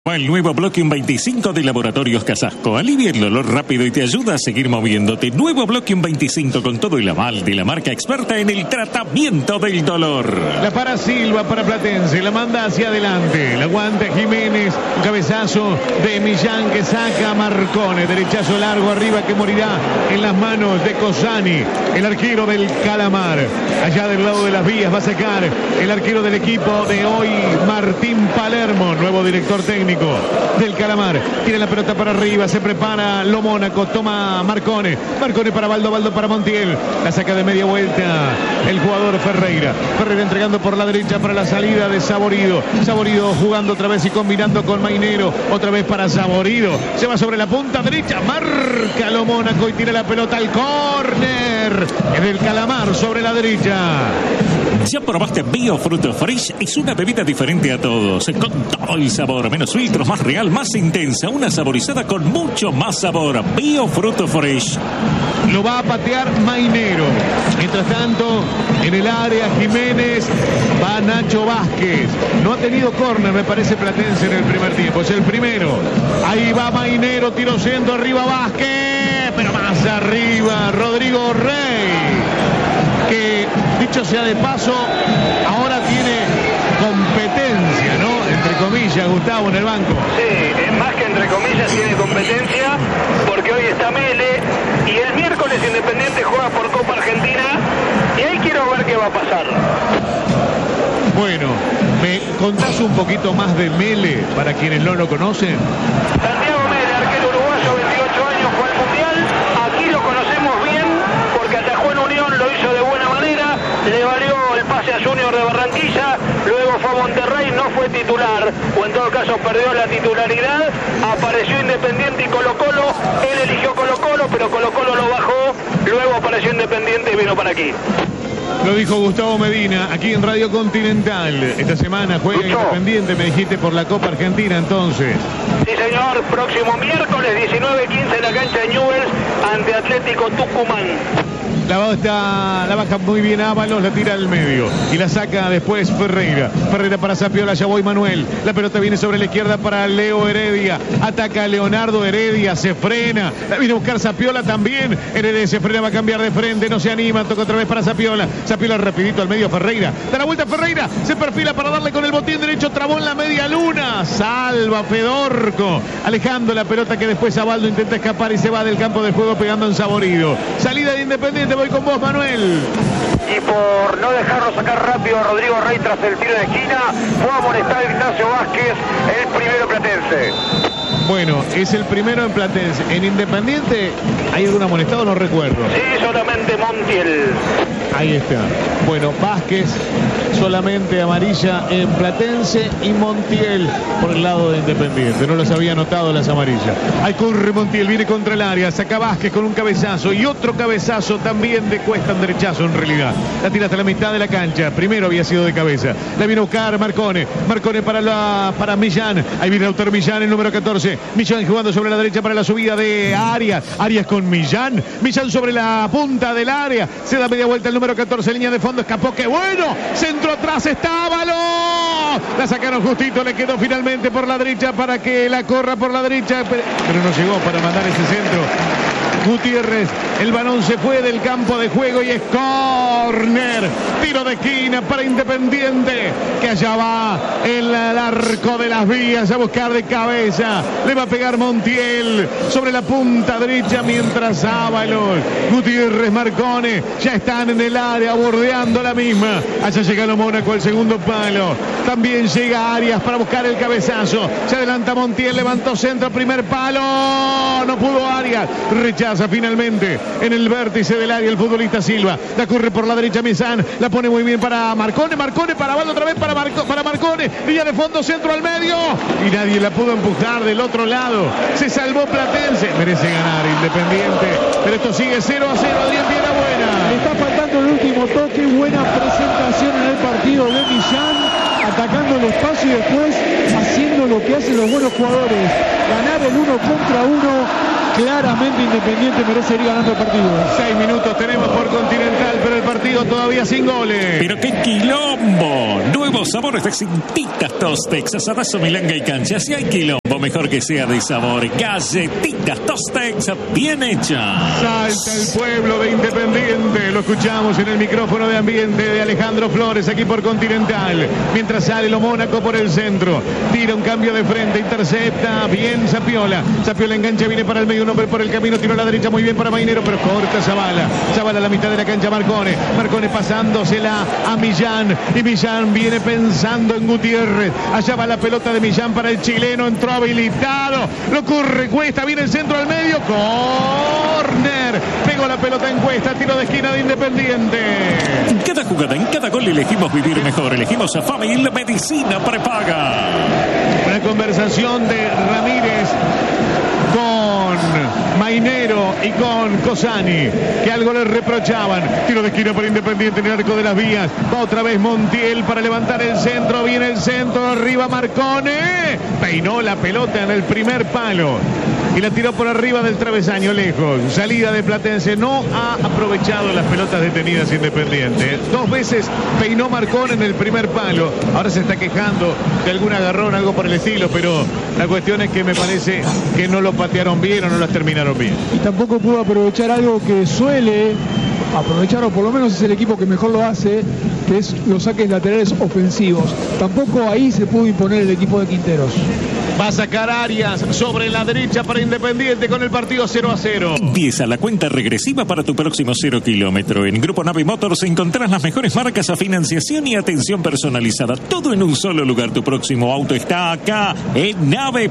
El nuevo Bloquium 25 de Laboratorios Casasco alivia el dolor rápido y te ayuda a seguir moviéndote. Nuevo Bloquium 25 con todo el aval de la marca experta en el tratamiento del dolor. La para Silva para Platense, la manda hacia adelante, la aguanta Jiménez, un cabezazo de Millán que saca a Marcone, derechazo largo arriba que morirá en las manos de Cosani, el arquero del Calamar. Allá del lado de las vías va a sacar el arquero del equipo de hoy, Martín Palermo, nuevo director técnico del Calamar. Tiene la pelota para arriba, se prepara Lo Mónaco, toma Marcone para Baldo para Montiel, la saca de media vuelta el jugador Ferreira entregando por la derecha para la salida de Saborido jugando otra vez y combinando con Mainero, otra vez para Saborido, se va sobre la punta derecha, marca Lo Mónaco y tira la pelota al córner, es del Calamar sobre la derecha. ¿Ya probaste Bio Fruto Fresh? Es una bebida diferente a todos, con todo el sabor, menos filtros, más real, más intensa, una saborizada con mucho más sabor. Bio Fruto Fresh. Lo va a patear Mainero. Mientras tanto, en el área Jiménez va Nacho Vázquez. No ha tenido córner, me parece, Platense en el primer tiempo. Es el primero. Ahí va Mainero, tiro centro, arriba Vázquez, pero más arriba Rodrigo Rey, que dicho sea de paso, ahora tiene competencia, ¿no? Entre comillas, Gustavo, en el banco. Sí, es más que entre comillas, tiene competencia, porque hoy está Mele, y el miércoles Independiente juega por Copa Argentina, y ahí quiero ver qué va a pasar. Bueno, ¿me contás un poquito más de Mele, para quienes no lo conocen? Santiago Mele, arquero uruguayo, 28 años, fue al Mundial, aquí lo conocemos bien, porque atajó en Unión, lo hizo de buena manera, le valió el pase a Junior de Barranquilla, luego fue a Monterrey, no fue titular, o en todo caso perdió la titularidad, apareció Independiente y Colo-Colo, él eligió Colo-Colo, pero Colo-Colo lo bajó, luego apareció Independiente y vino para aquí. Lo dijo Gustavo Medina, aquí en Radio Continental. Esta semana juega Independiente, me dijiste, por la Copa Argentina, entonces. Sí, señor, próximo miércoles 19:15 en la cancha de Newell's ante Atlético Tucumán. La baja muy bien Ábalos, la tira al medio y la saca después Ferreira para Zapiola, ya voy Manuel, la pelota viene sobre la izquierda para Leo Heredia, ataca a Leonardo Heredia, se frena, la viene a buscar Zapiola también, Heredia se frena, va a cambiar de frente, no se anima, toca otra vez para Zapiola rapidito al medio Ferreira, da la vuelta Ferreira, se perfila para darle con el botín derecho, trabó en la media luna, salva Fedorco, alejando la pelota que después Abaldo intenta escapar y se va del campo de juego pegando en Saborido, salida de Independiente. Voy con vos, Manuel. Y por no dejarlo sacar rápido a Rodrigo Rey tras el tiro de esquina, fue a molestar a Ignacio Vázquez, el primero Platense. Bueno, es el primero en Platense. En Independiente, ¿hay algún amonestado? No recuerdo. Sí, solamente Montiel. Ahí está. Bueno, Vázquez, solamente amarilla en Platense, y Montiel por el lado de Independiente. No los había notado las amarillas. Ahí corre Montiel, viene contra el área, saca Vázquez con un cabezazo y otro cabezazo también de Cuesta, un derechazo en realidad. La tira hasta la mitad de la cancha. Primero había sido de cabeza. La viene a buscar Marcone para Millán. Ahí viene Lautaro Millán, el número 14. Millán jugando sobre la derecha para la subida de Arias. Arias con Millán sobre la punta del área. Se da media vuelta el número 14, línea de fondo, escapó, qué bueno. Centro atrás, está Ábalos. La sacaron justito, le quedó finalmente por la derecha para que la corra por la derecha. Pero no llegó para mandar ese centro. Gutiérrez, el balón se fue del campo de juego y es córner, tiro de esquina para Independiente, que allá va el arco de las vías a buscar de cabeza, le va a pegar Montiel sobre la punta derecha mientras Ábalos, Gutiérrez, Marcone ya están en el área bordeando la misma. Allá llega Lo Mónaco, el segundo palo, también llega Arias para buscar el cabezazo, se adelanta Montiel, levantó centro, primer palo, no pudo Arias, rechaza finalmente en el vértice del área el futbolista Silva, la corre por la derecha Mizán, la pone muy bien para Marcone para Baldo, otra vez para Marcone, línea de fondo, centro al medio y nadie la pudo empujar del otro lado, se salvó Platense, merece ganar Independiente, pero esto sigue 0-0, Adrián Piedrabuena. Le está faltando el último toque, buena presentación en el partido de Millán, atacando el espacio y después haciendo lo que hacen los buenos jugadores, ganar el 1 contra 1. claramente Independiente merece ir ganando el partido. 6 minutos tenemos por Continental, pero el partido todavía sin goles. Pero qué quilombo. Nuevos sabores de Cintitas Tostex, asadazo, milanga y cancha. Si hay quilombo, mejor que sea de sabor. Galletitas Tostex, bien hecha. Salta el pueblo de Independiente. Lo escuchamos en el micrófono de ambiente de Alejandro Flores aquí por Continental. Mientras sale lo Mónaco por el centro. Tira un cambio de frente, intercepta. Bien Zapiola. Zapiola engancha, viene para el medio, un hombre por el camino. Tiro a la derecha muy bien para Mainero, pero corta Zavala. Zavala a la mitad de la cancha, Marcone. Marcone pasándosela a Millán. Y Millán viene pensando en Gutiérrez. Allá va la pelota de Millán para el chileno. Entró habilitado. Lo corre Cuesta. Viene el centro al medio. Córner. Pegó la pelota en Cuesta. Tiro de esquina de Independiente. En cada jugada, en cada gol elegimos vivir mejor. Elegimos a Famil Medicina Prepaga. Una conversación de Ramírez con Mainero y con Cosani, que algo le reprochaban. Tiro de esquina para Independiente en el arco de las vías. Va otra vez Montiel para levantar el centro. Viene el centro, arriba Marcone. Peinó la pelota en el primer palo y la tiró por arriba del travesaño, lejos. Salida de Platense. No ha aprovechado las pelotas detenidas Independiente. 2 veces peinó Marcone en el primer palo. Ahora se está quejando de algún agarrón, algo por el estilo, pero la cuestión es que me parece que no lo patearon bien o no las terminaron bien. Y tampoco pudo aprovechar algo que suele aprovechar, o por lo menos es el equipo que mejor lo hace, que es los saques laterales ofensivos. Tampoco ahí se pudo imponer el equipo de Quinteros. Va a sacar Arias sobre la derecha para Independiente con el partido 0-0. Empieza la cuenta regresiva para tu próximo 0 kilómetro. En Grupo Nave Motors encontrarás las mejores marcas a financiación y atención personalizada. Todo en un solo lugar. Tu próximo auto está acá en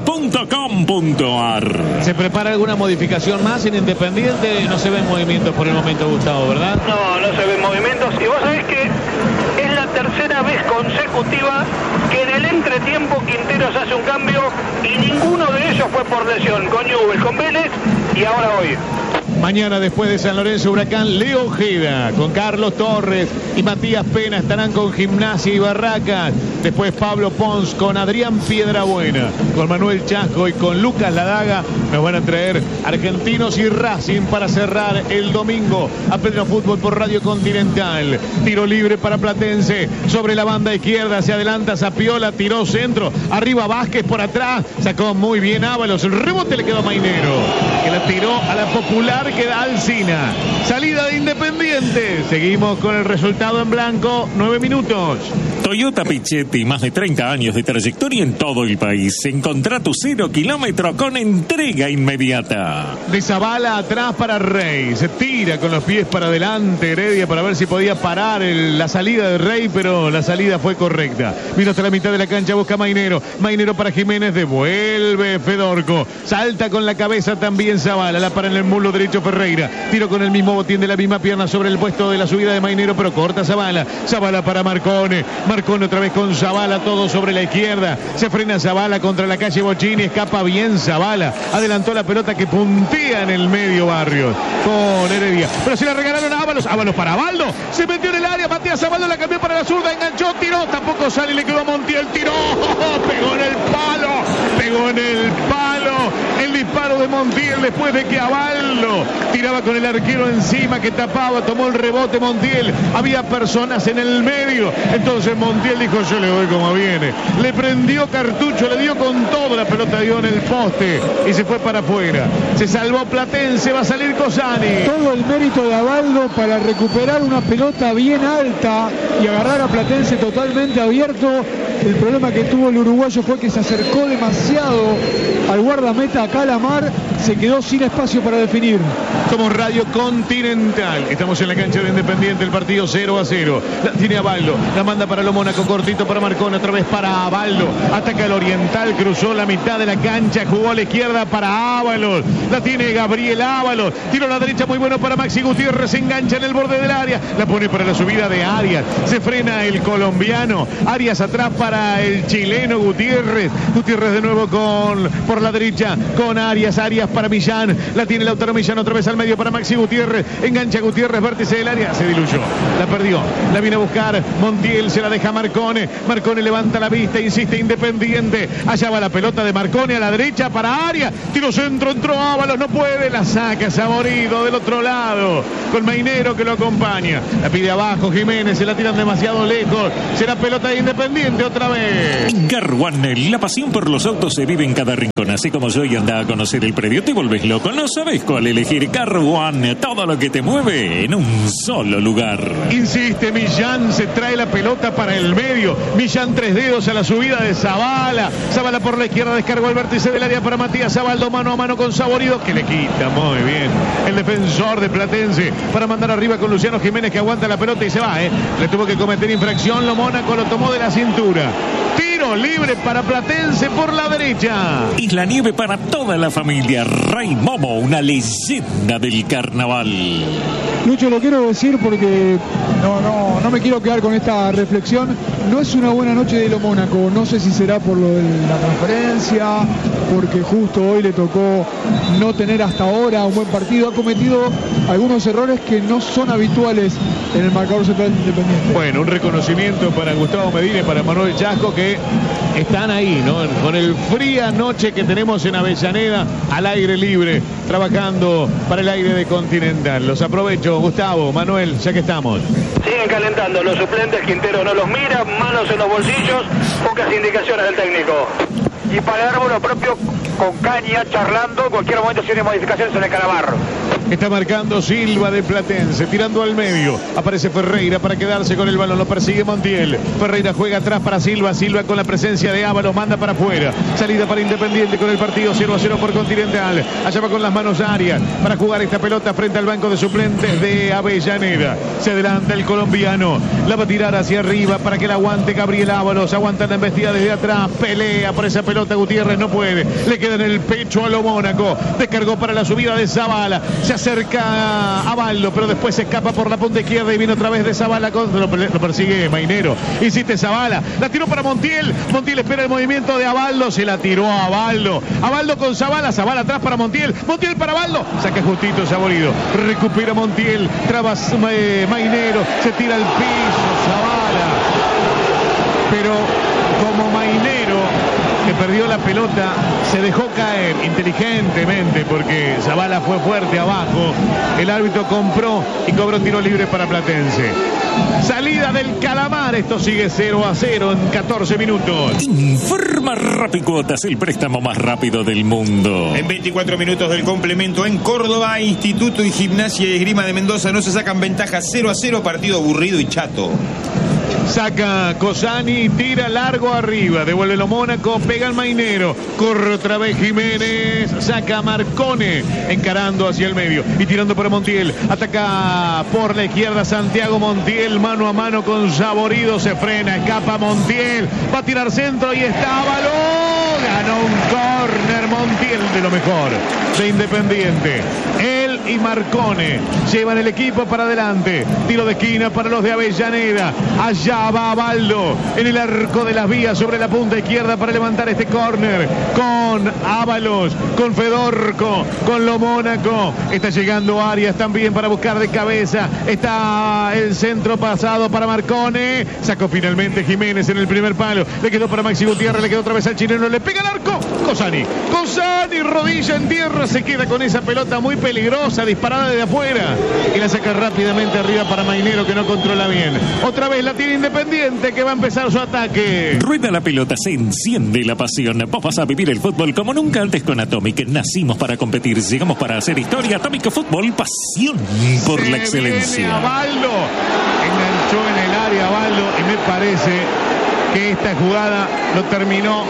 nave.com.ar. ¿Se prepara alguna modificación más en Independiente? No se ven movimientos por el momento, Gustavo, ¿verdad? No, no se ven movimientos. Y vos sabés que es la tercera vez consecutiva que en el entretiempo Quinteros hace un cambio y ninguno de ellos fue por lesión. Con Newell's, con Vélez y ahora hoy. Mañana, después de San Lorenzo Huracán, Leo Ojeda con Carlos Torres y Matías Pena estarán con Gimnasia y Barracas. Después Pablo Pons con Adrián Piedrabuena, con Manuel Chasco y con Lucas Ladaga. Nos van a traer Argentinos y Racing para cerrar el domingo a pleno fútbol por Radio Continental. Tiro libre para Platense sobre la banda izquierda. Se adelanta Zapiola, tiró centro. Arriba Vázquez por atrás. Sacó muy bien Ábalos. El rebote le quedó a Mainero, que la tiró a la popular, que da Alsina. Salida de Independiente. Seguimos con el resultado en blanco. 9 minutos. Toyota Pichetti, más de 30 años de trayectoria en todo el país. Encontrá tu 0 kilómetro con entrega inmediata. De Zavala atrás para Rey. Se tira con los pies para adelante Heredia para ver si podía parar la salida de Rey, pero la salida fue correcta. Vino hasta la mitad de la cancha, busca Mainero. Mainero para Jiménez, devuelve Fedorco. Salta con la cabeza también Zavala. La para en el muslo derecho Ferreira. Tiro con el mismo botín de la misma pierna sobre el puesto de la subida de Mainero, pero corta Zavala. Zavala para Marcone. Marcone otra vez con Zavala, todo sobre la izquierda. Se frena Zavala contra la calle Bocchini. Escapa bien Zavala. Adelantó la pelota que puntea en el medio Barrios con Heredia. Pero se la regalaron a Ábalos. Ábalos para Baldo. Se metió en el área. Matías Ábalos la cambió para la zurda. Enganchó, tiró. Tampoco sale y le quedó a Montiel. Tiró. Pegó en el palo. Pegó en el palo. El disparo de Montiel después de que Abaldo tiraba con el arquero encima que tapaba. Tomó el rebote Montiel. Había personas en el medio. Entonces Montiel dijo: yo le doy como viene. Le prendió cartucho. Le dio con todo. La pelota dio en el poste y se fue para afuera. Se salvó Platense. Va a salir Cosani. Todo el mérito de Abaldo para recuperar una pelota bien alta y agarrar a Platense totalmente abierto. El problema que tuvo el uruguayo fue que se acercó demasiado al guardameta Calamar. Se quedó sin espacio para definir. Somos Radio Continental. Estamos en la cancha de Independiente. El partido 0-0. La tiene Abaldo. La manda para lo Mónaco. Cortito para Marcón. Otra vez para Abaldo. Ataca el Oriental. Cruzó la mitad de la cancha. Jugó a la izquierda para Ábalos. La tiene Gabriel Ábalos. Tiro a la derecha muy bueno para Maxi Gutiérrez. Se engancha en el borde del área. La pone para la subida de Arias. Se frena el colombiano. Arias atrás para el chileno Gutiérrez. Gutiérrez de nuevo por la derecha con Arias. Arias para Millán. La tiene Lautaro Millán otra vez al medio para Maxi Gutiérrez. Engancha Gutiérrez, vértice del área. Se diluyó. La perdió. La viene a buscar Montiel. Se la deja Marcone. Marcone levanta la vista. Insiste Independiente. Allá va la pelota de Marcone a la derecha para Arias. Tiro centro. Entró Ábalos. No puede. La saca Saborido del otro lado. Con Mainero que lo acompaña. La pide abajo Jiménez. Se la tiran demasiado lejos. Será pelota de Independiente otra vez. Garwan, la pasión por los autos se vive en cada rincón. Así como yo y anda a conocer el predio, te volvés loco. No sabes cuál elegir. Garwan, todo lo que te mueve en un solo lugar. Insiste Millán, se trae la pelota para el medio. Millán 3 dedos a la subida de Zabala. Zabala por la izquierda, descargó el vértice del área para Matías Zabaldo, mano a mano con Saborido, que le quita muy bien el defensor de Platense para mandar arriba con Luciano Jiménez, que aguanta la pelota y se va. Le tuvo que cometer infracción, lo Mónaco lo tomó de la cintura. Tiro libre para Platense por la derecha. Isla Nieve para toda la familia. Rey Momo, una leyenda del carnaval. Lucho, lo quiero decir porque no me quiero quedar con esta reflexión. No es una buena noche de lo Mónaco. No sé si será por lo de la transferencia, porque justo hoy le tocó no tener hasta ahora un buen partido. Ha cometido algunos errores que no son habituales en el marcador central Independiente. Bueno, un reconocimiento para Gustavo Medina y para Manuel Chasco, que están ahí, ¿no? Con el fría noche que tenemos en Avellaneda, al aire libre, trabajando para el aire de Continental. Los aprovecho, Gustavo, Manuel, ya que estamos. Siguen calentando los suplentes, Quintero no los mira, manos en los bolsillos, pocas indicaciones del técnico. Y Palermo lo propio con Caña charlando, en cualquier momento si hay modificaciones en el Calamarro. Está marcando Silva de Platense, tirando al medio. Aparece Ferreira para quedarse con el balón, lo persigue Montiel. Ferreira juega atrás para Silva, Silva con la presencia de Ábalos, manda para afuera. Salida para Independiente con el partido 0-0 por Continental. Allá va con las manos Arias para jugar esta pelota frente al banco de suplentes de Avellaneda. Se adelanta el colombiano, la va a tirar hacia arriba para que la aguante Gabriel Ábalos. Aguanta la embestida desde atrás, pelea por esa pelota Gutiérrez, no puede. Le queda en el pecho a lo Mónaco. Descargó para la subida de Zabala. Se acerca a Baldo, pero después se escapa por la punta izquierda y viene otra vez de Zabala. Lo persigue Mainero. Insiste Zabala. La tiró para Montiel. Montiel espera el movimiento de Abaldo. Se la tiró a Abaldo. Abaldo con Zabala. Zabala atrás para Montiel. Montiel para Abaldo. Saca justito Saborido. Recupera Montiel. Trabas Mainero. Se tira al piso Zabala. Pero como Mainero, que perdió la pelota, se dejó caer inteligentemente porque Zabala fue fuerte abajo. El árbitro compró y cobró tiro libre para Platense. Salida del Calamar, esto sigue 0-0 en 14 minutos. Informa Rapicuotas, el préstamo más rápido del mundo. En 24 minutos del complemento en Córdoba, Instituto y Gimnasia y Esgrima de Mendoza no se sacan ventaja. 0-0, partido aburrido y chato. Saca Cosani, tira largo arriba, devuelve lo Mónaco, pega al Mainero, corre otra vez Jiménez, saca Marcone, encarando hacia el medio y tirando para Montiel, ataca por la izquierda Santiago Montiel, mano a mano con Saborido, se frena, escapa Montiel, va a tirar centro y está Ábalos, ganó un córner Montiel, de lo mejor de Independiente. Él y Marcone llevan el equipo para adelante, tiro de esquina para los de Avellaneda, allá va Baldo en el arco de las vías sobre la punta izquierda para levantar este córner con Ábalos, con Fedorco, con lo Mónaco. Está llegando Arias también para buscar de cabeza. Está el centro pasado para Marcone. Sacó finalmente Jiménez en el primer palo. Le quedó para Maxi Gutiérrez, le quedó otra vez al chileno. Le pega el arco. Cosani, rodilla en tierra. Se queda con esa pelota muy peligrosa, disparada desde afuera. Y la saca rápidamente arriba para Mainero, que no controla bien. Otra vez la tiene Independiente, que va a empezar su ataque. Rueda la pelota, se enciende la pasión. Vos vas a vivir el fútbol como nunca antes con Atomic. Nacimos para competir, llegamos para hacer historia. Atomic Fútbol, pasión por la excelencia. Abaldo enganchó en el área Abaldo y me parece que esta jugada lo terminó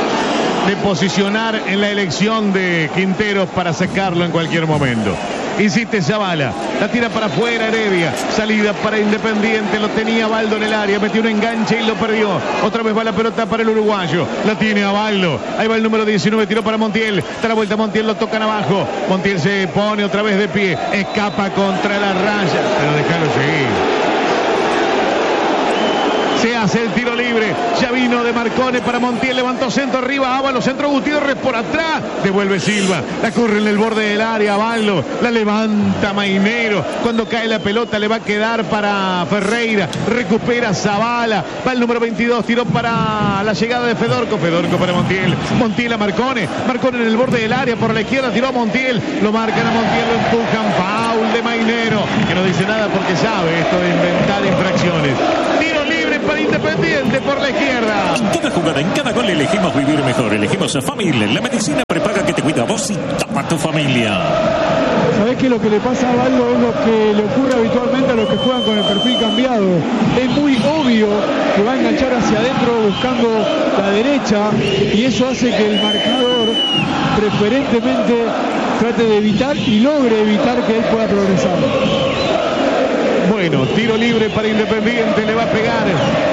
de posicionar en la elección de Quinteros para sacarlo en cualquier momento. Insiste Zabala, la tira para afuera Heredia, salida para Independiente, lo tenía Baldo en el área, metió un enganche y lo perdió. Otra vez va la pelota para el uruguayo, la tiene a Baldo, ahí va el número 19, tiró para Montiel, da la vuelta Montiel, lo tocan abajo, Montiel se pone otra vez de pie, escapa contra la raya, pero déjalo seguir. Se hace el tiro libre. Ya vino de Marcone para Montiel. Levantó centro arriba. Ábalos. Centro Gutiérrez por atrás. Devuelve Silva. La corre en el borde del área. Ábalos. La levanta Mainero. Cuando cae la pelota le va a quedar para Ferreira. Recupera Zavala. Va el número 22. Tiró para la llegada de Fedorco. Fedorco para Montiel. Montiel a Marcone. Marcone en el borde del área. Por la izquierda tiró a Montiel. Lo marcan a Montiel. Lo empujan. Foul de Mainero. Que no dice nada porque sabe esto de inventar infracciones. Tiro libre para Independiente por la izquierda. En cada jugada, en cada gol elegimos vivir mejor. Elegimos a Famil, la medicina prepaga que te cuida a vos y tapa a tu familia. ¿Sabés que lo que le pasa a Baldo es lo que le ocurre habitualmente a los que juegan con el perfil cambiado? Es muy obvio que va a enganchar hacia adentro buscando la derecha y eso hace que el marcador preferentemente trate de evitar y logre evitar que él pueda progresar. Bueno, tiro libre para Independiente, le va a pegar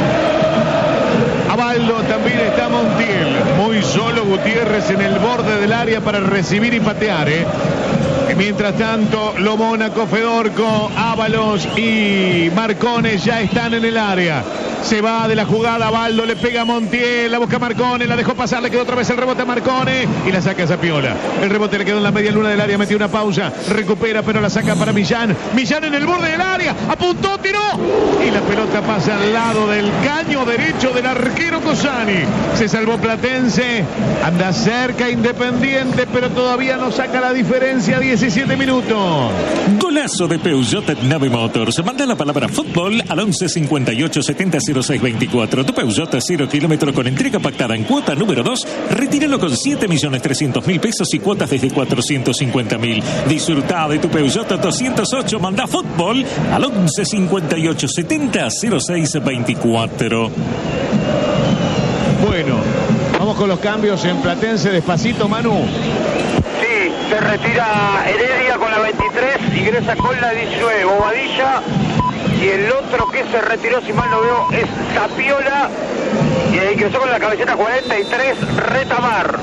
a Baldo, también está Montiel. Muy solo Gutiérrez en el borde del área para recibir y patear. Mientras tanto, Lo Mónaco, Fedorco, Ábalos y Marcone ya están en el área. Se va de la jugada Baldo, le pega a Montiel, la busca Marcone, la dejó pasar, le quedó otra vez el rebote a Marcone y la saca a Zapiola. El rebote le quedó en la media luna del área, metió una pausa, recupera pero la saca para Millán. Millán en el borde del área, apuntó, tiró y la pelota pasa al lado del caño derecho del arquero Cosani. Se salvó Platense, anda cerca Independiente, pero todavía no saca la diferencia. 17 minutos. Golazo de Peugeot Nave Motors. Manda la palabra fútbol al 11 58 70 06 24. Tu Peugeot 0 kilómetro con entrega pactada en cuota número 2. Retíralo con 7.300.000 pesos y cuotas desde 450.000. Disfruta de tu Peugeot 208. Manda fútbol al 11 58 70 06 24. Bueno, vamos con los cambios en Platense. Despacito, Manu. Sí, se retira Heredia con la 23, ingresa con la 19, Bobadilla. Y el otro que se retiró, si mal no veo, es Zapiola. Y ingresó con la camiseta 43, Retamar.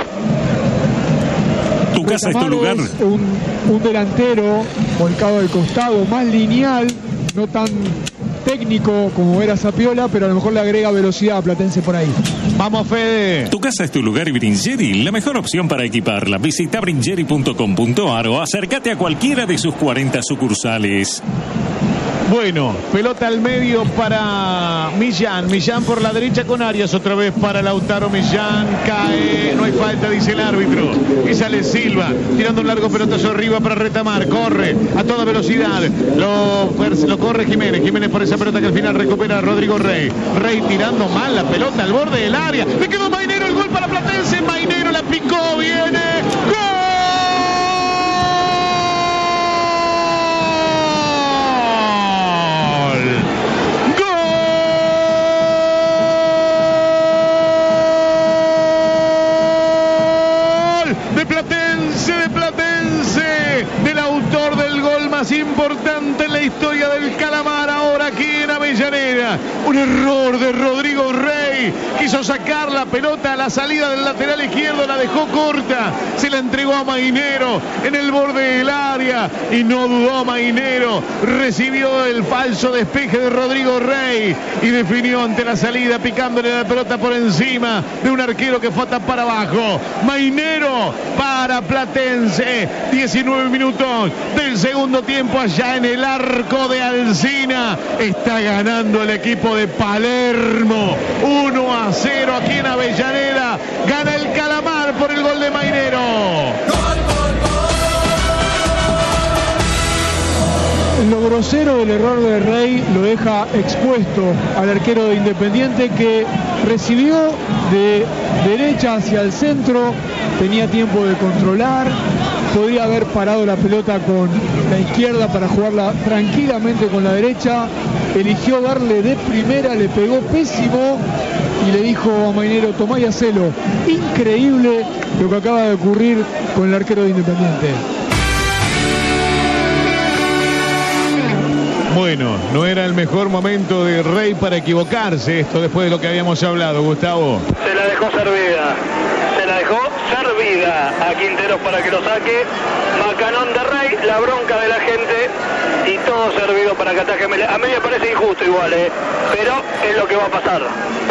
Tu casa es tu lugar. Es un delantero volcado al costado, más lineal, no tan técnico como era Zapiola, pero a lo mejor le agrega velocidad a Platense por ahí. Vamos, Fede. Tu casa es tu lugar y Bringeri, la mejor opción para equiparla. Visita bringeri.com.ar o acércate a cualquiera de sus 40 sucursales. Bueno, pelota al medio para Millán. Millán por la derecha con Arias. Otra vez para Lautaro. Millán cae. No hay falta, dice el árbitro. Y sale Silva. Tirando un largo pelotazo arriba para Retamar. Corre a toda velocidad. Lo corre Jiménez. Jiménez por esa pelota que al final recupera a Rodrigo Rey. Rey tirando mal la pelota al borde del área. Le quedó Mainero, el gol para Platense. Mainero la picó. Viene. ¡Gol! Del autor del gol más importante en la historia del Calamar, ahora aquí en Avellaneda. Un error de Rodrigo Rey, quiso sacar la pelota a la salida del lateral izquierdo, la dejó corta, se la entregó a Mainero en el borde del área y no dudó Mainero, recibió el falso despeje de Rodrigo Rey y definió ante la salida, picándole la pelota por encima de un arquero que fue a tapar abajo. Mainero para Platense. 19 minutos del segundo tiempo allá en el arco de Alsina. Está ganando el equipo de Palermo 1-0 aquí en Avellaneda. Gana el Calamar por el gol de Mainero. Lo grosero del error de Rey lo deja expuesto al arquero de Independiente, que recibió de derecha hacia el centro, tenía tiempo de controlar, podría haber parado la pelota con la izquierda para jugarla tranquilamente con la derecha, eligió darle de primera, le pegó pésimo y le dijo a Mainero: tomá y hacelo. Increíble lo que acaba de ocurrir con el arquero de Independiente. Bueno, no era el mejor momento de Rey para equivocarse, esto después de lo que habíamos hablado, Gustavo. Se la dejó servida. Se la dejó servida. a Quinteros para que lo saque. Macanón de Rey, la bronca de la gente y todo servido para que ataque Mele. A mí me parece injusto igual, pero es lo que va a pasar.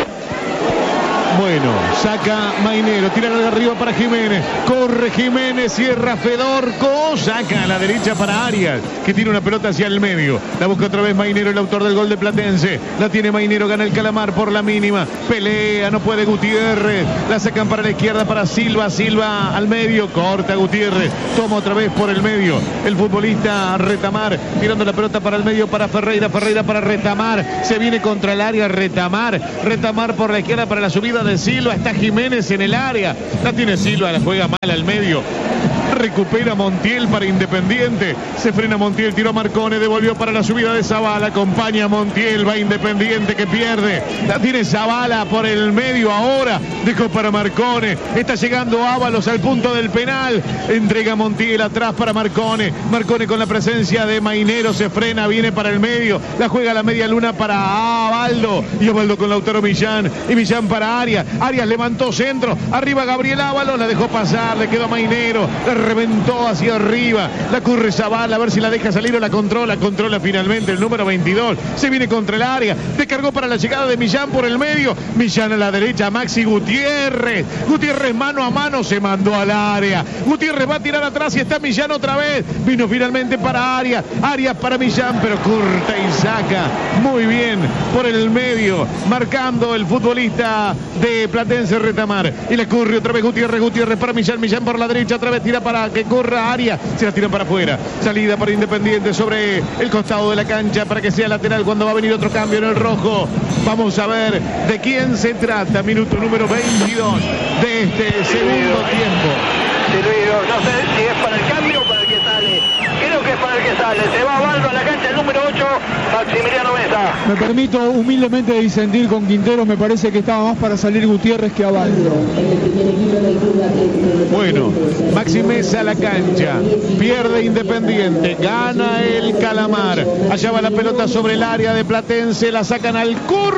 Bueno, saca Mainero, tira de arriba para Jiménez, corre Jiménez, cierra Fedorco, saca a la derecha para Arias, que tira una pelota hacia el medio, la busca otra vez Mainero, el autor del gol de Platense, la tiene Mainero, gana el Calamar por la mínima, pelea, no puede Gutiérrez, la sacan para la izquierda para Silva, Silva al medio, corta Gutiérrez, toma otra vez por el medio, el futbolista Retamar, tirando la pelota para el medio para Ferreira, Ferreira para Retamar, se viene contra el área Retamar, Retamar por la izquierda para la subida de Silva, está Jiménez en el área, la tiene Silva, la juega mal al medio, recupera Montiel para Independiente, se frena Montiel, tiró Marcone, devolvió para la subida de Zavala, acompaña a Montiel, va Independiente que pierde, la tiene Zavala por el medio ahora, dejó para Marcone, está llegando Ábalos al punto del penal, entrega Montiel atrás para Marcone, Marcone con la presencia de Mainero, se frena, viene para el medio, la juega a la media luna para Abaldo, y Abaldo con Lautaro Millán, y Millán para Arias, Arias levantó centro, arriba Gabriel Ábalos, la dejó pasar, le quedó a Mainero, la reventó hacia arriba, la corre Zavala, a ver si la deja salir o la controla finalmente el número 22, se viene contra el área, descargó para la llegada de Millán por el medio, Millán a la derecha, Maxi Gutiérrez, Gutiérrez mano a mano, se mandó al área, Gutiérrez va a tirar atrás y está Millán otra vez, vino finalmente para Arias, Arias para Millán, pero corta y saca, muy bien, por el medio, marcando el futbolista de Platense Retamar, y le corre otra vez Gutiérrez, Gutiérrez para Millán, Millán por la derecha, otra vez tira para que corra Arias, se la tiran para afuera, salida para Independiente sobre el costado de la cancha para que sea lateral cuando va a venir otro cambio en el rojo. Vamos a ver de quién se trata, minuto número 22 de este segundo tiempo. Silvio, no sé si es para el cambio o para el que sale. Creo que es para el que sale. Se va Baldo a la cancha, el número 8, Maximiliano Mesa. Me permito humildemente disentir con Quinteros, me parece que estaba más para salir Gutiérrez que Abaldo. Bueno, Maxi Mesa a la cancha, pierde Independiente, gana el Calamar, allá va la pelota sobre el área de Platense, la sacan al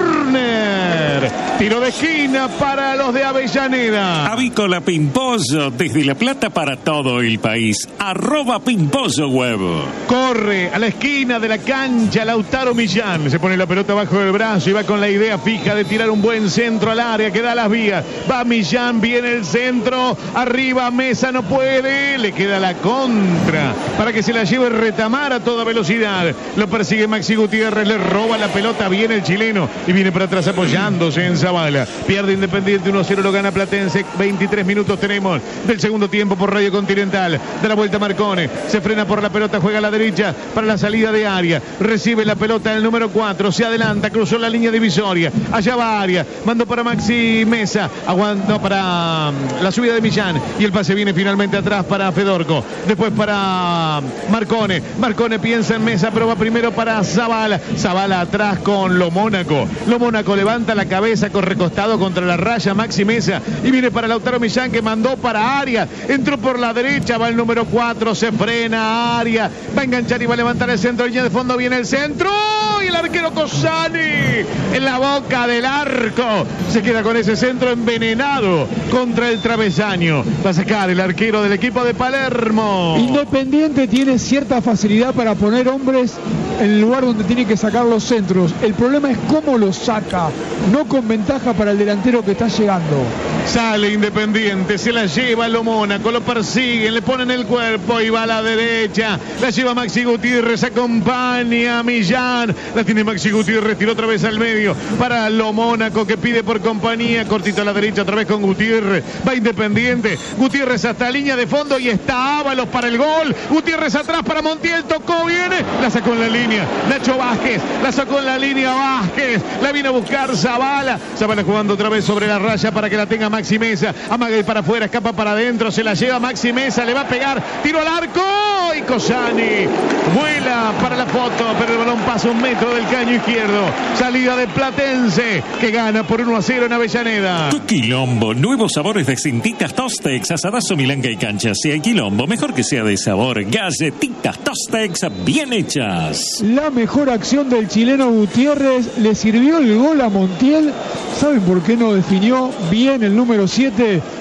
córner, tiro de esquina para los de Avellaneda. Avícola Pimpollo, desde La Plata para todo el país, @Pimpollo Web. Corre a la esquina de la cancha Lautaro Millán, se pone la pelota bajo el brazo y va con la idea fija de tirar un buen centro al área que da las vías, va Millán, viene el centro, arriba Mesa no puede, le queda la contra para que se la lleve Retamar a toda velocidad, lo persigue Maxi Gutiérrez, le roba la pelota, viene el chileno y viene para atrás apoyándose en Zavala, pierde Independiente 1-0, lo gana Platense, 23 minutos tenemos del segundo tiempo por Radio Continental, da la vuelta Marcone, se frena por la pelota, juega a la derecha para la salida de Arias, recibe la pelota el número 4, se adelanta, cruzó la línea divisoria, allá va Arias, mandó para Maxi Mesa, aguantó para la subida de Millán y el pase viene finalmente atrás para Fedorco, después para Marcone, Marcone piensa en Mesa pero va primero para Zavala, Zavala atrás con Lo Mónaco levanta la cabeza con recostado contra la raya Maxi Mesa y viene para Lautaro Millán que mandó para Arias, entró por la derecha, va el número 4, se frena Arias, va a enganchar y va a levantar el centro, línea de fondo, viene el centro y el arquero Cosani en la boca del arco, se queda con ese centro envenenado contra el travesaño, va a sacar el arquero del equipo de Palermo. Independiente tiene cierta facilidad para poner hombres en el lugar donde tiene que sacar los centros, el problema es cómo los saca, no con ventaja para el delantero que está llegando. Sale Independiente, se la lleva Lo Mónaco, lo persiguen, le ponen el cuerpo y va a la derecha, la lleva Maxi Gutiérrez, acompaña a Millán, la tiene Maxi Gutiérrez, tiró otra vez al medio para Lo Mónaco que pide por compañía, cortito a la derecha otra vez con Gutiérrez, va Independiente, Gutiérrez hasta línea de fondo y está Ábalos para el gol, Gutiérrez atrás para Montiel, tocó, viene, la sacó en la línea, Nacho Vázquez, la sacó en la línea Vázquez, la viene a buscar Zavala, Zavala jugando otra vez sobre la raya para que la tenga Maxi Mesa, amaga y para afuera, escapa para adentro, se la lleva Maxi Mesa, le va a pegar, tiro al arco y Cosani vuela para la foto, pero el balón pasa 1 metro del caño izquierdo, salida de Platense que gana por 1-0 en Avellaneda. Tu Quilombo, nuevos sabores de cintitas Tostex, asadazo, milanga y cancha. Si hay Quilombo, mejor que sea de sabor. Galletitas Tostex bien hechas. La mejor acción del chileno Gutiérrez, le sirvió el gol a Montiel. ¿Saben por qué no definió bien el número 7?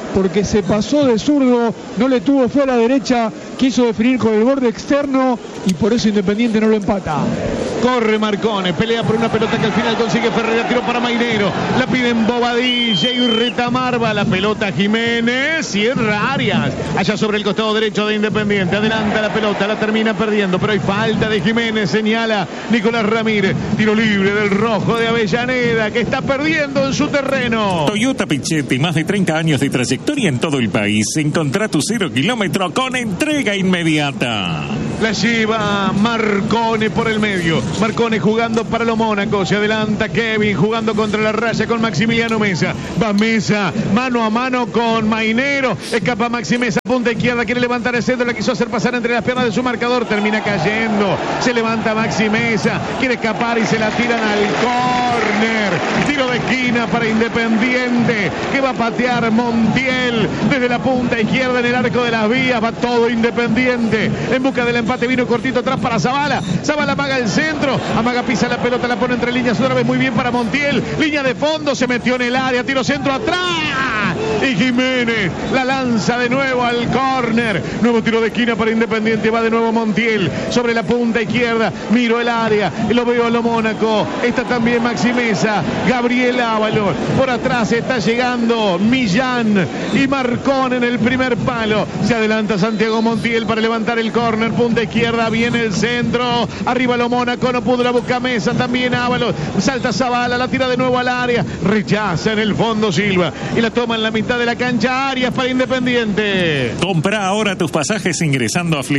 porque se pasó de zurdo, no le tuvo fe a la derecha, quiso definir con el borde externo y por eso Independiente no lo empata. Corre Marcone, pelea por una pelota que al final consigue Ferreira, tiro para Mainero, la piden Bobadilla y Retamar, va la pelota Jiménez, cierra Arias, allá sobre el costado derecho de Independiente, adelanta la pelota, la termina perdiendo, pero hay falta de Jiménez, señala Nicolás Ramírez, tiro libre del rojo de Avellaneda, que está perdiendo en su terreno. Toyota Pichetti, más de 30 años de trayectoria en todo el país. Encontrá tu 0 kilómetro con entrega inmediata. La lleva Marcone por el medio. Marcone jugando para lo Mónaco. Se adelanta Kevin jugando contra la raya con Maximiliano Mesa. Va Mesa mano a mano con Mainero. Escapa Maxi Mesa, punta izquierda. Quiere levantar el centro. La quiso hacer pasar entre las piernas de su marcador. Termina cayendo. Se levanta Maxi Mesa. Quiere escapar y se la tiran al córner. Tiro de esquina para Independiente. Que va a patear Montiel desde la punta izquierda en el arco de las vías. Va todo Independiente en busca del empate. Vino cortito atrás para Zavala. Zavala amaga el centro. Amaga, pisa la pelota, la pone entre líneas otra vez muy bien para Montiel. Línea de fondo, se metió en el área. Tiro centro atrás. Y Jiménez la lanza de nuevo al córner. Nuevo tiro de esquina para Independiente. Va de nuevo Montiel sobre la punta izquierda. Miro el área. Lo veo a lo Mónaco. Está también Maxi Mesa. Gabriel Ábalos. Por atrás está llegando Millán y Marcón en el primer palo. Se adelanta Santiago Montiel para levantar el córner. Punta izquierda. Viene el centro. Arriba lo Mónaco. No pudo, la busca Mesa. También Ábalos. Salta Zavala. La tira de nuevo al área. Rechaza en el fondo Silva. Y la toma en la mitad de la cancha. Arias para Independiente. Compra ahora tus pasajes ingresando a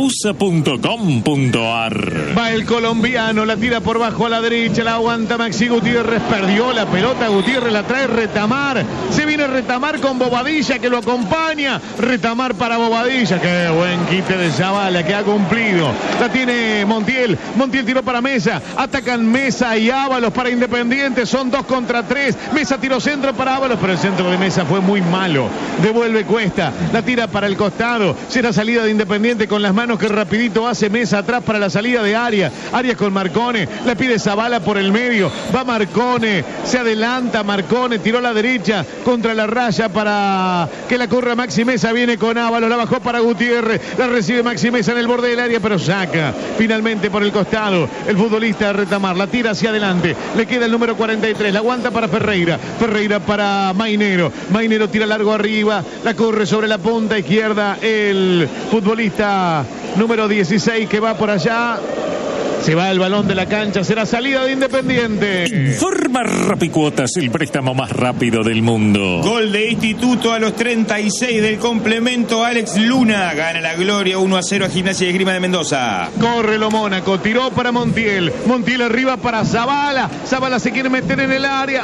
flechabus.com.ar. Va el colombiano. La tira por bajo a la derecha. La aguanta Maxi Gutiérrez. Perdió la pelota. Gutiérrez la trae Retamar. Se viene Retamar con Bobadilla que lo acompaña. Retamar para Bobadilla. Qué buen quite de Zavala que ha cumplido. La tiene Montiel. Montiel tiró para Mesa. Atacan Mesa y Ábalos para Independiente. Son 2 contra 3. Mesa tiró centro para Ábalos, pero el centro de Mesa fue muy malo. Devuelve Cuesta. La tira para el costado. Será salida de Independiente con las manos que rapidito hace Mesa atrás para la salida de Arias. Arias con Marcone. La pide Zavala por el medio. Va Marcone. Se adelanta Marcone. Tiró a la derecha contra la raya para que la corra Maxi Mesa. Viene con Ábalos. La bajó para Gutiérrez. La recibe Maxi Mesa en el borde del área, pero saca finalmente por el costado el futbolista Retamar. La tira hacia adelante. Le queda el número 43. La aguanta para Ferreira. Ferreira para Mainero. Mainero tira largo arriba. La corre sobre la punta izquierda el futbolista número 16 que va por allá. Se va el balón de la cancha, será salida de Independiente. Informa Rapicuotas, el préstamo más rápido del mundo. Gol de Instituto a los 36 del complemento. Alex Luna gana la gloria 1-0 a Gimnasia y Esgrima de Mendoza. Corre lo Mónaco, tiró para Montiel. Montiel arriba para Zavala. Zavala se quiere meter en el área.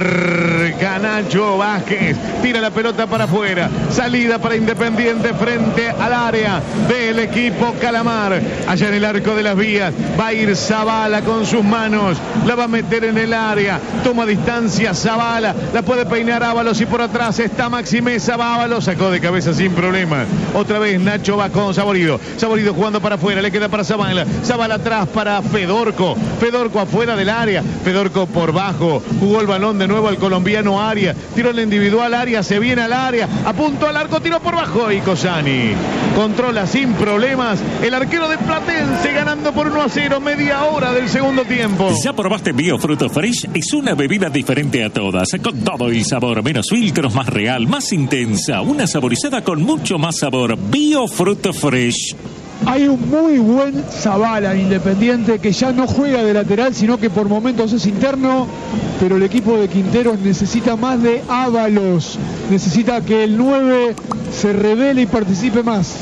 Marca Nacho Vázquez. Tira la pelota para afuera. Salida para Independiente frente al área del equipo Calamar. Allá en el arco de las vías. Va a ir Zavala con sus manos. La va a meter en el área. Toma distancia Zavala. La puede peinar Ábalos y por atrás está Maxi Mesa. Va Ábalos. Sacó de cabeza sin problema. Otra vez Nacho va con Saborido. Saborido jugando para afuera. Le queda para Zavala. Zavala atrás para Fedorco. Fedorco afuera del área. Fedorco por bajo. Jugó el balón de nuevo al colombiano Arias. Tiró el individual Arias. Se viene al área. Apuntó al arco. Tiró por bajo. Y Cosani controla sin problemas. El arquero de Platense ganando por 1-0. Media hora del segundo tiempo. ¿Ya probaste Biofruto Fresh? Es una bebida diferente a todas, con todo el sabor, menos filtros, más real, más intensa, una saborizada con mucho más sabor. Biofruto Fresh. Hay un muy buen Zavala Independiente que ya no juega de lateral, sino que por momentos es interno, pero el equipo de Quinteros necesita más de Ábalos, necesita que el 9 se revele y participe más.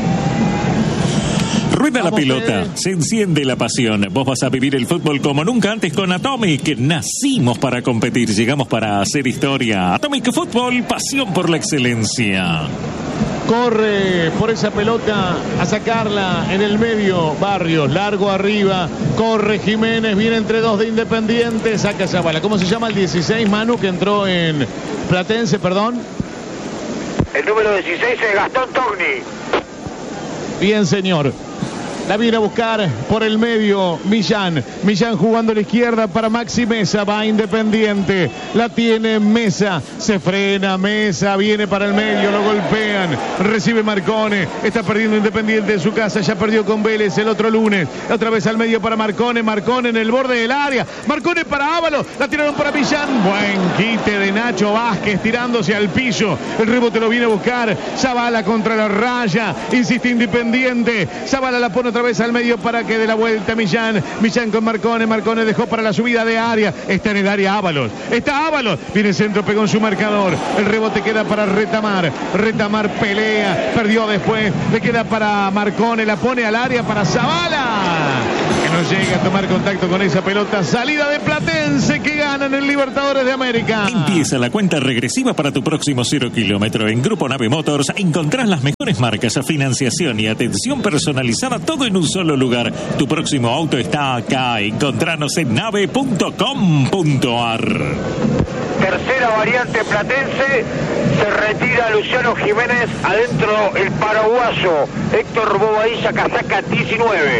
Rueda la pelota, se enciende la pasión. Vos vas a vivir el fútbol como nunca antes con Atomic. Nacimos para competir, llegamos para hacer historia. Atomic Fútbol, pasión por la excelencia. Corre por esa pelota a sacarla en el medio. Barrios, largo arriba. Corre Jiménez, viene entre dos de Independiente. Saca Zavala. ¿Cómo se llama el 16, Manu, que entró en Platense, perdón? El número 16 es Gastón Togni. Bien, señor. La viene a buscar por el medio Millán. Millán jugando a la izquierda para Maxi Mesa. Va Independiente. La tiene Mesa. Se frena Mesa. Viene para el medio. Lo golpean. Recibe Marcone. Está perdiendo Independiente en su casa. Ya perdió con Vélez el otro lunes. Otra vez al medio para Marcone. Marcone en el borde del área. Marcone para Ábalos. La tiraron para Millán. Buen quite de Nacho Vázquez tirándose al piso. El rebote lo viene a buscar. Zavala contra la raya. Insiste Independiente. Zavala la pone otra vez al medio para que dé la vuelta Millán. Millán con Marcone. Marcone dejó para la subida de área. Está en el área Ábalos. Está Ábalos. Viene el centro, pegó en su marcador. El rebote queda para Retamar. Retamar pelea. Perdió después. Le queda para Marcone. La pone al área para Zavala. Que no llega a tomar contacto con esa pelota. Salida de Platense que gana en el Libertadores de América. Empieza la cuenta regresiva para tu próximo 0 kilómetro. En Grupo Nave Motors encontrás las mejores marcas, financiación y atención personalizada, todo en un solo lugar. Tu próximo auto está acá. Encontranos en nave.com.ar. Tercera variante platense. Se retira Luciano Jiménez. Adentro el paraguayo Héctor Bobadilla, casaca 19.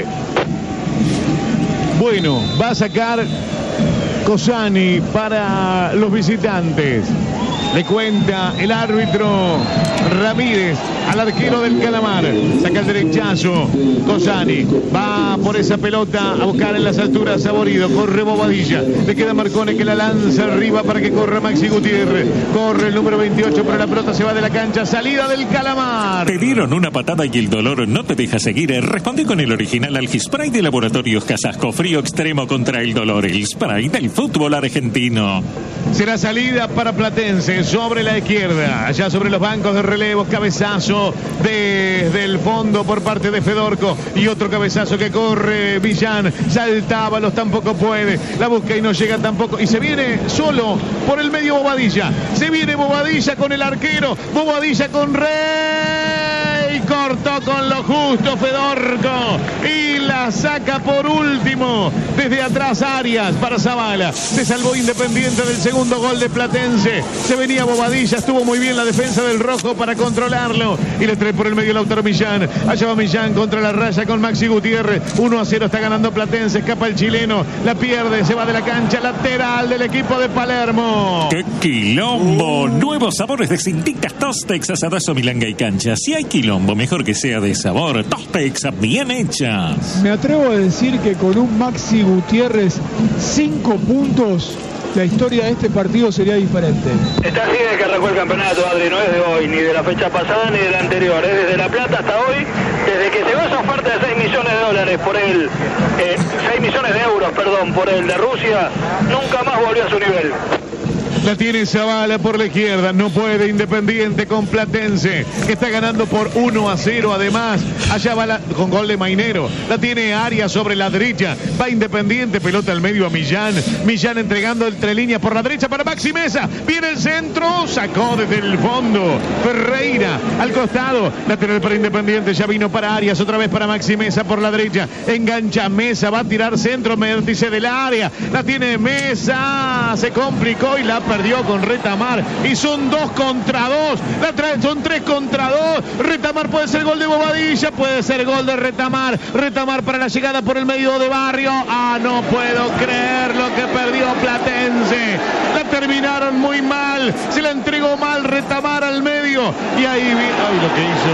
Bueno, va a sacar Cosani para los visitantes. Le cuenta el árbitro Ramírez al arquero del Calamar. Saca el derechazo. Cosani va por esa pelota a buscar en las alturas Saborido. Corre Bobadilla. Le queda Marcone que la lanza arriba para que corra Maxi Gutiérrez. Corre el número 28, pero la pelota se va de la cancha. Salida del Calamar. ¿Te dieron una patada y el dolor no te deja seguir? Responde con el original Algispray de Laboratorios Casasco. Frío extremo contra el dolor. El spray del fútbol argentino. Será salida para Platense sobre la izquierda. Allá sobre los bancos de relevos. Cabezazo desde el fondo por parte de Fedorco. Y otro cabezazo que corre Millán. Saltábalos, tampoco puede. La busca y no llega tampoco. Y se viene solo por el medio Bobadilla. Se viene Bobadilla con el arquero. Bobadilla con Rey. Cortó con lo justo Fedorco. Y la saca por último. Desde atrás Arias para Zavala. Se salvó Independiente del segundo gol de Platense. Se venía Bobadilla. Estuvo muy bien la defensa del rojo para controlarlo. Y le trae por el medio Lautaro Millán. Allá va Millán contra la raya con Maxi Gutiérrez. 1-0 está ganando Platense. Escapa el chileno. La pierde. Se va de la cancha. Lateral del equipo de Palermo. ¡Qué quilombo! Nuevos sabores de Cintitas Tostex, asadazo, milanga y cancha. Si hay quilombo, mejor que sea de sabor. Tostex bien hechas. Me atrevo a decir que con un Maxi Gutiérrez 5 puntos, la historia de este partido sería diferente. Está así desde que arrancó el campeonato, Adri, no es de hoy, ni de la fecha pasada, ni de la anterior, es desde La Plata hasta hoy, desde que se dio esa oferta de 6 millones de dólares por él, 6 millones de euros, perdón, por el de Rusia, nunca más volvió a su nivel. La tiene Zavala por la izquierda. No puede Independiente con Platense, que está ganando por 1-0. Además, allá va con gol de Mainero. La tiene Arias sobre la derecha. Va Independiente, pelota al medio a Millán. Millán entregando entre líneas por la derecha para Maxi Mesa. Viene el centro, sacó desde el fondo. Ferreira al costado. Lateral para Independiente, ya vino para Arias. Otra vez para Maxi Mesa por la derecha. Engancha Mesa, va a tirar centro, vértice del área. La tiene Mesa. Se complicó y la perdió con Retamar. Y son 2 contra 2. Son 3 contra 2. Retamar puede ser gol de Bobadilla. Puede ser gol de Retamar. Retamar para la llegada por el medio de Barrio. No puedo creer lo que perdió Platense. La terminaron muy mal. Se la entregó mal Retamar al medio. Y ahí lo que hizo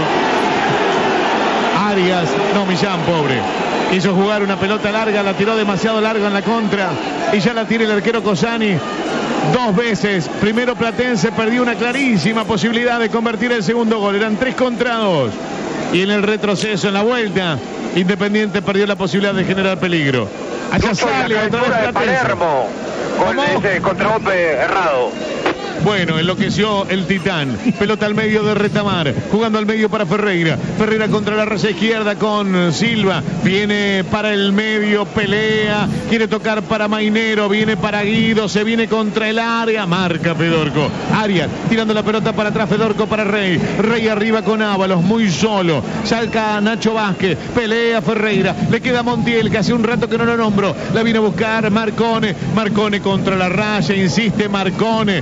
Arias. No, Millán, pobre. Quiso jugar una pelota larga, la tiró demasiado larga en la contra. Y ya la tiene el arquero Cosani. 2 veces. Primero Platense perdió una clarísima posibilidad de convertir el segundo gol. Eran 3 contra 2. Y en el retroceso, en la vuelta, Independiente perdió la posibilidad de generar peligro. Allá sale otra vez Platense. Palermo, con ese contragolpe errado. Bueno, enloqueció el Titán. Pelota al medio de Retamar. Jugando al medio para Ferreira. Ferreira contra la raya izquierda con Silva. Viene para el medio, pelea. Quiere tocar para Mainero. Viene para Guido. Se viene contra el área. Marca Fedorco. Arias tirando la pelota para atrás. Fedorco para Rey. Rey arriba con Ábalos. Muy solo. Salca Nacho Vázquez. Pelea Ferreira. Le queda Montiel, que hace un rato que no lo nombro. La vino a buscar Marcone. Marcone contra la raya. Insiste Marcone. Por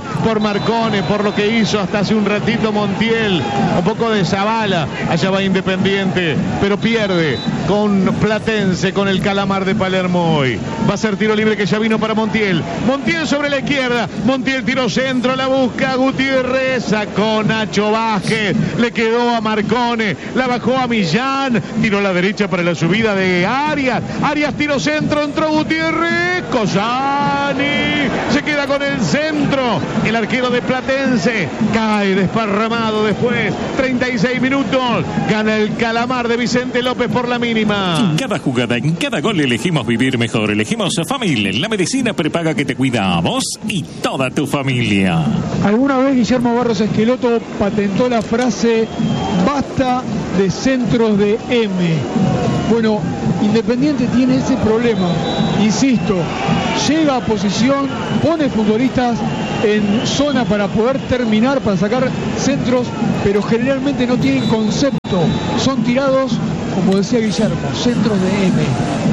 Marcone por lo que hizo hasta hace un ratito Montiel. Un poco de Zavala. Allá va Independiente, pero pierde con Platense, con el Calamar de Palermo hoy. Va a ser tiro libre que ya vino para Montiel. Montiel sobre la izquierda. Montiel tiró centro, la busca Gutiérrez. Sacó Nacho Vázquez. Le quedó a Marcone. La bajó a Millán. Tiró a la derecha para la subida de Arias. Arias tiró centro, entró Gutiérrez. Cosani se queda con el centro. El arquero de Platense cae desparramado después. 36 minutos. Gana el Calamar de Vicente López por la mínima. En cada jugada, en cada gol elegimos vivir mejor. Elegimos Famil, la medicina prepaga que te cuida a vos y toda tu familia. Alguna vez Guillermo Barros Esqueloto patentó la frase basta de centros de M. Bueno, Independiente tiene ese problema. Insisto, llega a posición, pone futbolistas en zona para poder terminar, para sacar centros, pero generalmente no tienen concepto. Son tirados, como decía Guillermo, centros de M.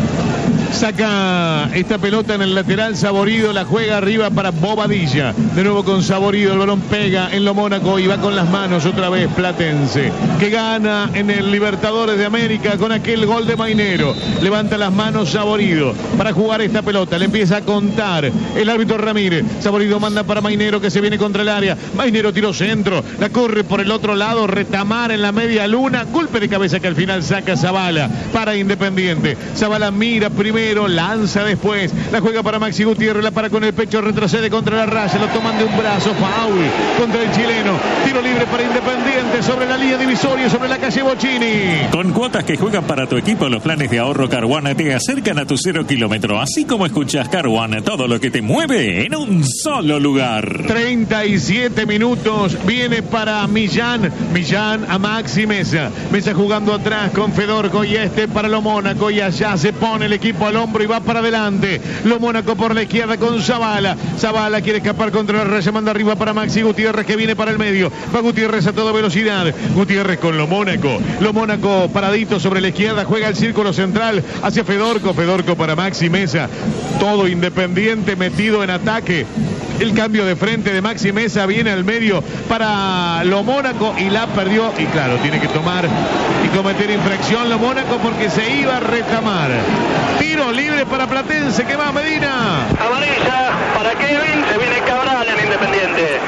Saca esta pelota en el lateral Saborido, la juega arriba para Bobadilla. De nuevo con Saborido, el balón pega en lo Mónaco y va con las manos otra vez Platense, que gana en el Libertadores de América con aquel gol de Mainero. Levanta las manos Saborido para jugar esta pelota, le empieza a contar el árbitro Ramírez. Saborido manda para Mainero que se viene contra el área. Mainero tiró centro, la corre por el otro lado, Retamar en la media luna, golpe de cabeza que al final saca Zavala para Independiente. Zavala mira primero, lanza después, la juega para Maxi Gutiérrez, la para con el pecho, retrocede contra la raya, lo toman de un brazo, foul contra el chileno, tiro libre para Independiente sobre la línea divisoria, sobre la calle Bocini. Con cuotas que juegan para tu equipo, los planes de ahorro Caruana te acercan a tu 0 kilómetro, así como escuchas Caruana, todo lo que te mueve en un solo lugar. 37 minutos, viene para Millán a Maxi Mesa jugando atrás con Fedorco y para lo Mónaco, y allá se pone el equipo al hombro y va para adelante. Lo Mónaco por la izquierda con Zavala. Zavala quiere escapar contra la raya, manda arriba para Maxi Gutiérrez que viene para el medio. Va Gutiérrez a toda velocidad. Gutiérrez con Lo Mónaco paradito sobre la izquierda, juega el círculo central hacia Fedorco. Fedorco para Maxi Mesa. Todo Independiente metido en ataque. El cambio de frente de Maxi Mesa viene al medio para Lo Mónaco y la perdió. Y claro, tiene que tomar y cometer infracción Lo Mónaco porque se iba a Retamar. Tiro libre para Platense. ¿Qué más, Medina? Amarilla para Kevin, se viene Cabral en Independiente.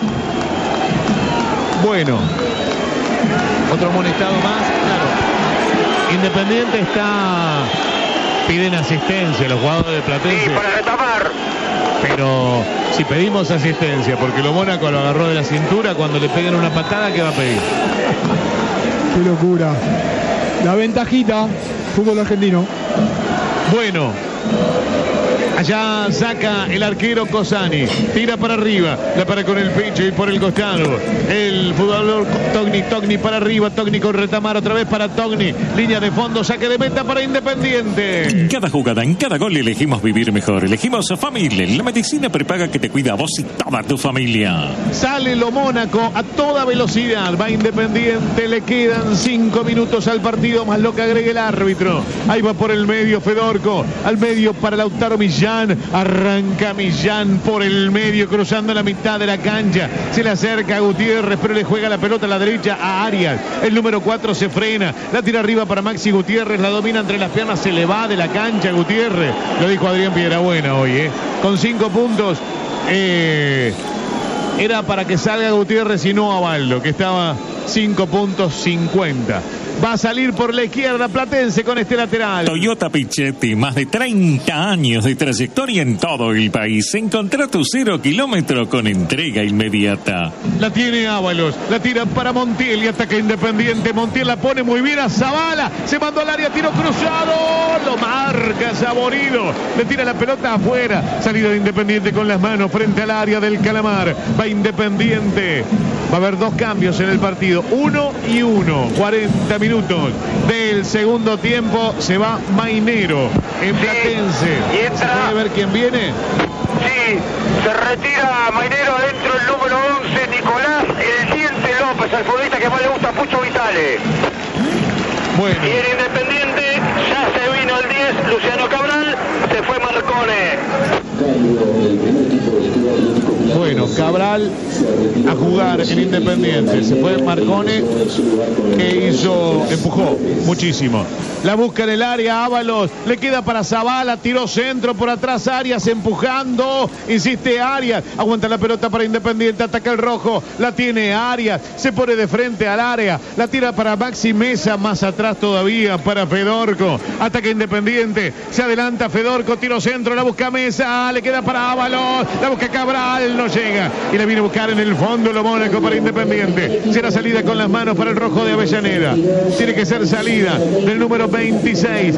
Bueno, otro amonestado más. Claro, Independiente piden asistencia los jugadores de Platense. Sí, para Retamar. Pero si pedimos asistencia, porque Lo Mónaco lo agarró de la cintura, cuando le peguen una patada, ¿qué va a pedir? Qué locura. La ventajita, fútbol argentino. Bueno, allá saca el arquero Cosani, tira para arriba, la para con el pecho y por el costado. El futbolor Togni para arriba, Togni con Retamar otra vez para Togni. Línea de fondo, saque de meta para Independiente. En cada jugada, en cada gol elegimos vivir mejor. Elegimos Famil, la medicina prepaga que te cuida a vos y toda tu familia. Sale Lo Mónaco a toda velocidad, va Independiente, le quedan 5 minutos al partido más lo que agregue el árbitro. Ahí va por el medio Fedorco, al medio para Lautaro Millán, arranca Millán por el medio cruzando la mitad de la cancha, se le acerca a Gutiérrez pero le juega la pelota a la derecha a Arias. El número 4 se frena, la tira arriba para Maxi Gutiérrez, la domina entre las piernas, se le va de la cancha Gutiérrez. Lo dijo Adrián Piedrabuena hoy, con 5 puntos era para que salga Gutiérrez y no Avaldo, que estaba 5 puntos 50. Va a salir por la izquierda Platense con este lateral. Toyota Pichetti, más de 30 años de trayectoria en todo el país. Encontrá tu 0 kilómetro con entrega inmediata. La tiene Ábalos, la tira para Montiel y ataca Independiente. Montiel la pone muy bien a Zavala, se mandó al área, tiro cruzado, lo marca Saborido, le tira la pelota afuera. Salida de Independiente con las manos frente al área del Calamar. Va Independiente. Va a haber 2 cambios en el partido, 1 y 1. 40 minutos del segundo tiempo. Se va Mainero en Platense. Y entra... ¿Se puede ver quién viene? Sí, se retira Mainero adentro el número 11, Nicolás El Diente López, el futbolista que más le gusta a Pucho Vitale. Bueno. Y en Independiente ya se vino el 10, Luciano Cabral, se fue Marcone. Bueno. Bueno, Cabral a jugar en Independiente. Se fue Marcone, que empujó muchísimo. La busca en el área, Ábalos, le queda para Zavala, tiró centro por atrás, Arias empujando, insiste Arias, aguanta la pelota para Independiente, ataca el rojo, la tiene Arias, se pone de frente al área, la tira para Maxi Mesa, más atrás todavía para Fedorco, ataca Independiente, se adelanta Fedorco, tiro centro, la busca Mesa, le queda para Ábalos, la busca Cabral, no llega, y la viene a buscar en el fondo lo Mónaco para Independiente, será salida con las manos para el rojo de Avellaneda, tiene que ser salida del número 26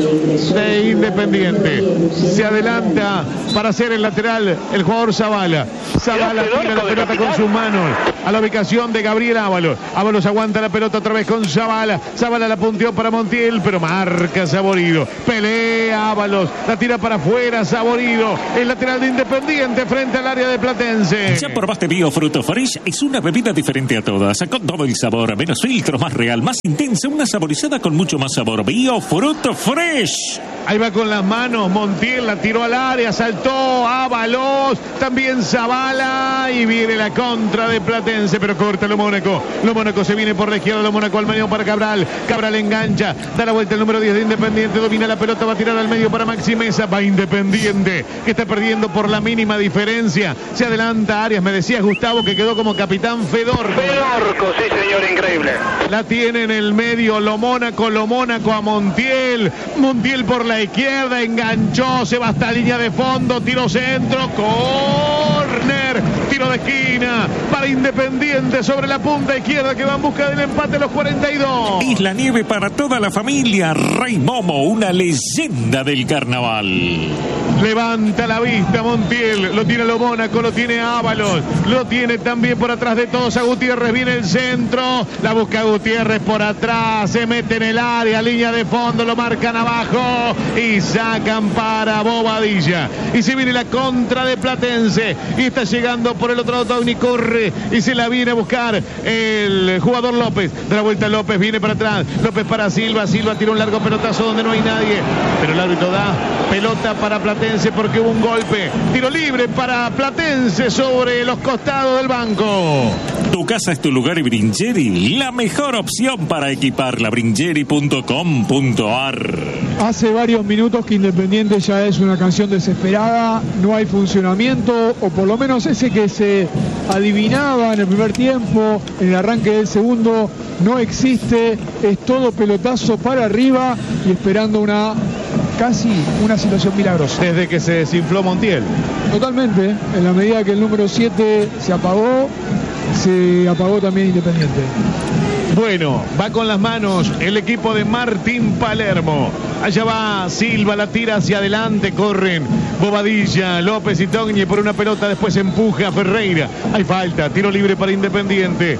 de Independiente. Se adelanta para hacer el lateral el jugador Zavala. Zavala tira la pelota con sus manos a la ubicación de Gabriel Ábalos. Ábalos aguanta la pelota otra vez con Zavala. Zavala la punteó para Montiel, pero marca Saborido. Pelea Ábalos, la tira para afuera Saborido. El lateral de Independiente frente al área de Platense. ¿Ya probaste Biofruto Fresh? Es una bebida diferente a todas, con todo el sabor, menos filtros, más real, más intensa, una saborizada con mucho más sabor. Biofruto Fresh. Ahí va con las manos Montiel, la tiró al área, saltó Ábalos, también Zavala y viene la contra de Platense, pero corta lo Mónaco. Lo Mónaco se viene por la izquierda, lo Mónaco al medio para Cabral. Cabral engancha, da la vuelta el número 10 de Independiente, domina la pelota, va a tirar al medio para Maxi Mesa, va Independiente, que está perdiendo por la mínima diferencia. Se adelanta Arias, me decías Gustavo que quedó como capitán Fedorco. Fedorco, sí señor, increíble. La tiene en el medio lo Mónaco a Montiel. Montiel por la izquierda, enganchó, se va hasta línea de fondo, tiro centro, córner, tiro de esquina para Independiente sobre la punta izquierda que va en busca del empate a los 42. Isla Nieve para toda la familia. Rey Momo, una leyenda del carnaval. Levanta la vista Montiel, lo tiene lo Mónaco, lo tiene Ábalos, lo tiene también por atrás de todos a Gutiérrez, viene el centro, la busca Gutiérrez por atrás, se mete en el área, línea de fondo, lo marcan abajo y sacan para Bobadilla. Y se viene la contra de Platense y está llegando por el otro lado Tony, corre y se la viene a buscar el jugador López. De la vuelta López, viene para atrás, López para Silva, Silva tira un largo pelotazo donde no hay nadie, pero el árbitro da pelota para Platense porque hubo un golpe. Tiro libre para Platense sobre los costados del banco. Tu casa es tu lugar y Bringeri, la mejor opción para equiparla. Bringeri.com.ar. Hace varios minutos que Independiente ya es una canción desesperada, no hay funcionamiento, o por lo menos ese que se adivinaba en el primer tiempo, en el arranque del segundo, no existe, es todo pelotazo para arriba y esperando casi una situación milagrosa. Desde que se desinfló Montiel. Totalmente, en la medida que el número 7 se apagó también Independiente. Bueno, va con las manos el equipo de Martín Palermo. Allá va Silva, la tira hacia adelante, corren Bobadilla, López y Togni por una pelota, después empuja a Ferreira. Hay falta, tiro libre para Independiente.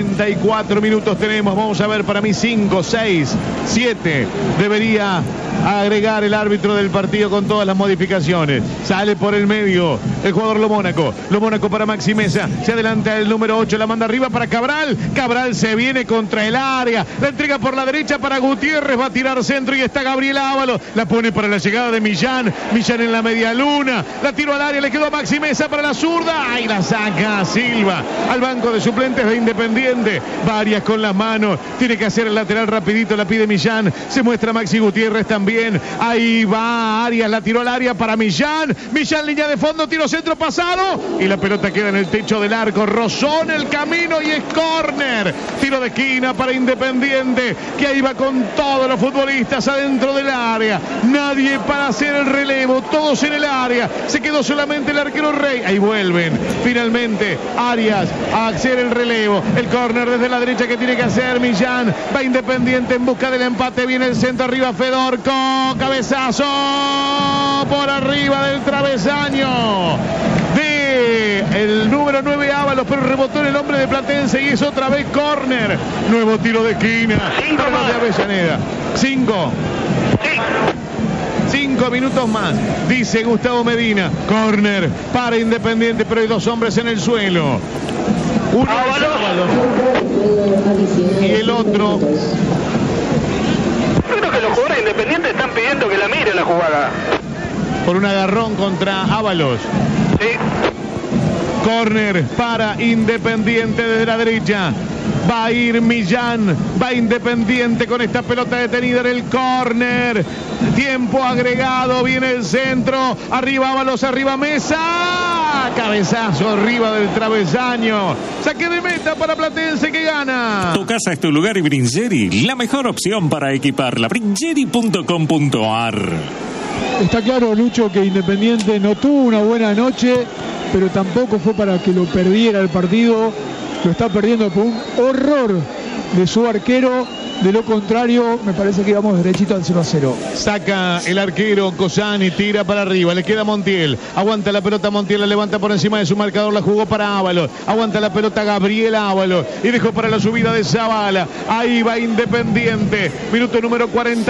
44 minutos tenemos, vamos a ver, para mí 5, 6, 7. Debería agregar el árbitro del partido con todas las modificaciones. Sale por el medio el jugador Lo Mónaco para Maxi Mesa, se adelanta el número 8, la manda arriba para Cabral. Cabral se viene contra el área, la entrega por la derecha para Gutiérrez, va a tirar centro y está Gabriel Ábalos, la pone para la llegada de Millán en la media luna, la tiró al área, le quedó a Maxi Mesa para la zurda, y la saca Silva al banco de suplentes de Independiente. Varias con las manos, tiene que hacer el lateral rapidito, la pide Millán, se muestra Maxi Gutiérrez también, ahí va Arias, la tiró al área para Millán, línea de fondo, tiro centro pasado y la pelota queda en el techo del arco, rozó en el camino y es córner, tiro de esquina para Independiente, que ahí va con todos los futbolistas adentro del área, nadie para hacer el relevo, todos en el área, se quedó solamente el arquero Rey, ahí vuelven finalmente Arias a hacer el relevo, el córner desde la derecha que tiene que hacer Millán, va Independiente en busca del empate, viene el centro arriba Fedorco, cabezazo por arriba del travesaño de el número 9 Ábalos, pero rebotó en el hombre de Platense y es otra vez córner, nuevo tiro de esquina de Avellaneda. 5 minutos más, dice Gustavo Medina, córner para Independiente, pero hay dos hombres en el suelo, uno es Ábalos y el otro. Creo que los jugadores Independientes están pidiendo que la mire la jugada. Por un agarrón contra Ábalos. Sí. Córner para Independiente desde la derecha. Va a ir Millán, va Independiente con esta pelota detenida en el córner. Tiempo agregado, viene el centro. Arriba Ábalos, arriba Mesa. Cabezazo arriba del travesaño. Saque de meta para Platense que gana. Tu casa es tu lugar y Bringeri, la mejor opción para equiparla. Bringeri.com.ar. Está claro, Lucho, que Independiente no tuvo una buena noche, pero tampoco fue para que lo perdiera el partido. Lo está perdiendo por un horror de su arquero. De lo contrario, me parece que íbamos derechito al 0-0. Saca el arquero Cosani, tira para arriba, le queda Montiel. Aguanta la pelota Montiel, la levanta por encima de su marcador, la jugó para Ábalos. Aguanta la pelota Gabriel Ábalos y dejó para la subida de Zavala. Ahí va Independiente. Minuto número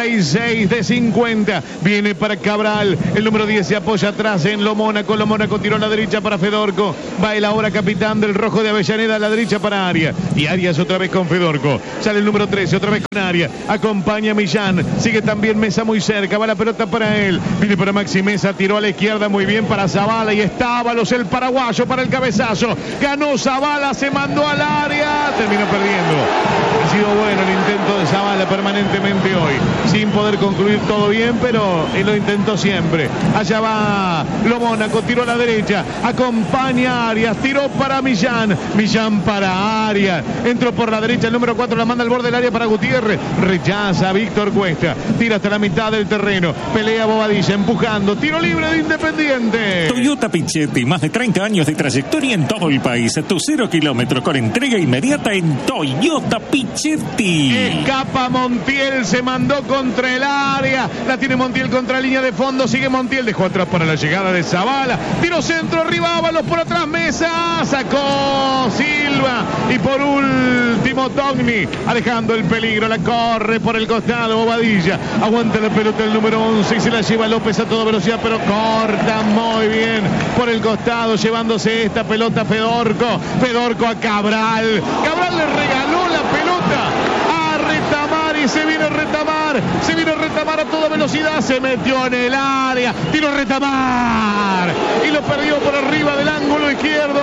46 de 50. Viene para Cabral. El número 10 se apoya atrás en Lo Mónaco. Lo Mónaco tiró a la derecha para Fedorco. Va el ahora capitán del rojo de Avellaneda a la derecha para Arias. Y Arias otra vez con Fedorco. Sale el número 13, otra vez con Arias. Acompaña a Millán. Sigue también Mesa muy cerca. Va la pelota para él. Viene para Maxi Mesa. Tiró a la izquierda muy bien para Zavala. Y está Ábalos, el paraguayo, para el cabezazo. Ganó Zavala. Se mandó al área. Terminó perdiendo. Ha sido bueno el intento de Zavala permanentemente hoy. Sin poder concluir todo bien, pero él lo intentó siempre. Allá va Lo Mónaco. Tiró a la derecha. Acompaña a Arias. Tiró para Millán. Millán para Arias. Entró por la derecha. El número 4 la manda al borde del área para Gutiérrez. Rechaza Víctor Cuesta. Tira hasta la mitad del terreno. Pelea Bobadilla empujando. Tiro libre de Independiente. Toyota Pichetti, más de 30 años de trayectoria en todo el país. Tu 0 kilómetro con entrega inmediata en Toyota Pichetti. Escapa Montiel, se mandó contra el área. La tiene Montiel contra línea de fondo. Sigue Montiel, dejó atrás para la llegada de Zavala. Tiro centro, arriba Ábalos, por atrás Mesa. Sacó Silva. Y por último Togni, alejando el peligro. La corre por el costado Bobadilla. Aguanta la pelota el número 11 y se la lleva López a toda velocidad, pero corta muy bien por el costado, llevándose esta pelota Fedorco. Fedorco a Cabral. Cabral le regaló la pelota a Retamar y se viene Retamar. Se viene Retamar a toda velocidad. Se metió en el área. Tiro Retamar. Y lo perdió por arriba del ángulo izquierdo.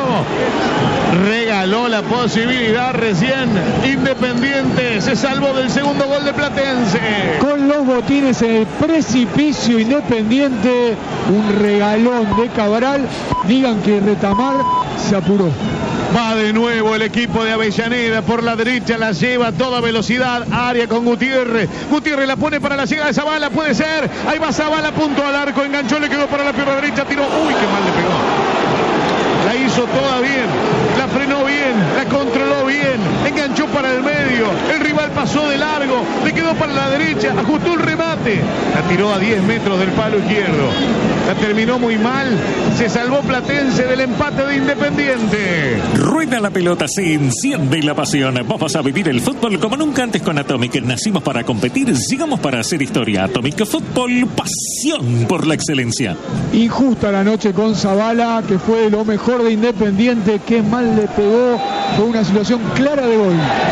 Regaló la posibilidad recién. Independiente se salvó del segundo gol de Platense. Con los botines en el precipicio Independiente. Un regalón de Cabral. Digan que Retamar se apuró. Va de nuevo el equipo de Avellaneda por la derecha, la lleva a toda velocidad, área con Gutiérrez. Gutiérrez la pone para la llegada de Zavala, puede ser. Ahí va Zavala, punto al arco, enganchó, le quedó para la pierna derecha, tiró. Uy, qué mal le pegó. La hizo toda bien, la frenó bien, la controló bien, enganchó para el medio, el rival pasó de largo, le quedó para la derecha, ajustó el remate, la tiró a 10 metros del palo izquierdo, la terminó muy mal, se salvó Platense del empate de Independiente. Rueda la pelota, se enciende la pasión. Vos vas a vivir el fútbol como nunca antes con Atomic. Nacimos para competir, llegamos para hacer historia. Atomic Fútbol, pasión por la excelencia. Injusta la noche con Zavala, que fue lo mejor de Independiente. Qué mal le pegó. Fue una situación clara de gol.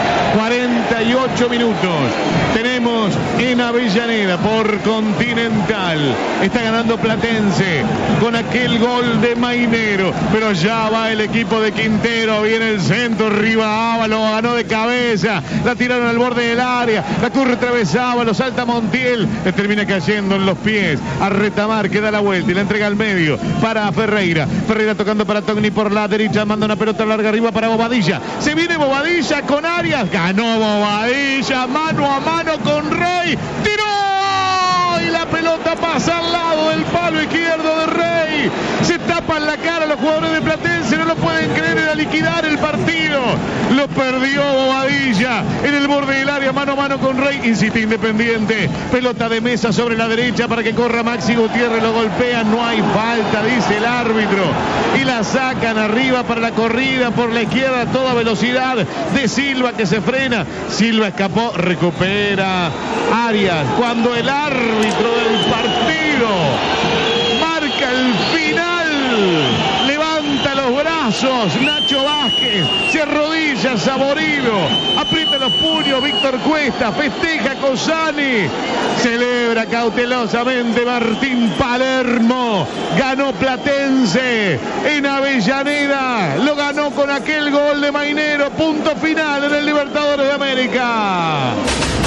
48 minutos. Tenemos en Avellaneda por Continental. Está ganando Platense con aquel gol de Mainero. Pero ya va el equipo de Quintero. Viene el centro. Arriba Ábalos. Ganó de cabeza. La tiraron al borde del área. La corre otra vez Ábalos. Salta Montiel. Le termina cayendo en los pies a Retamar, que da la vuelta y la entrega al medio para Ferreira. Ferreira tocando para Togni por la derecha. Manda una pelota larga arriba para Bobadilla. Se viene Bobadilla con Arias. Ganó Bobadilla. Mano a mano con Rey. ¡Tiró! Y la pelota pasa al lado del palo izquierdo de Rey. Se tapan la cara los jugadores de Platense. No lo pueden creer, era liquidar el partido. Lo perdió Bobadilla en el borde del área, mano a mano con Rey. Insiste Independiente. Pelota de Mesa sobre la derecha para que corra Maxi Gutiérrez. Lo golpea. No hay falta, dice el árbitro. Y la sacan arriba para la corrida por la izquierda a toda velocidad de Silva, que se frena. Silva escapó, recupera Arias. Cuando el árbitro del partido marca el final, levanta los brazos pasos, Nacho Vázquez, se arrodilla Saborido, aprieta los puños Víctor Cuesta, festeja Cosani, celebra cautelosamente Martín Palermo, ganó Platense en Avellaneda, lo ganó con aquel gol de Mainero, punto final en el Libertadores de América.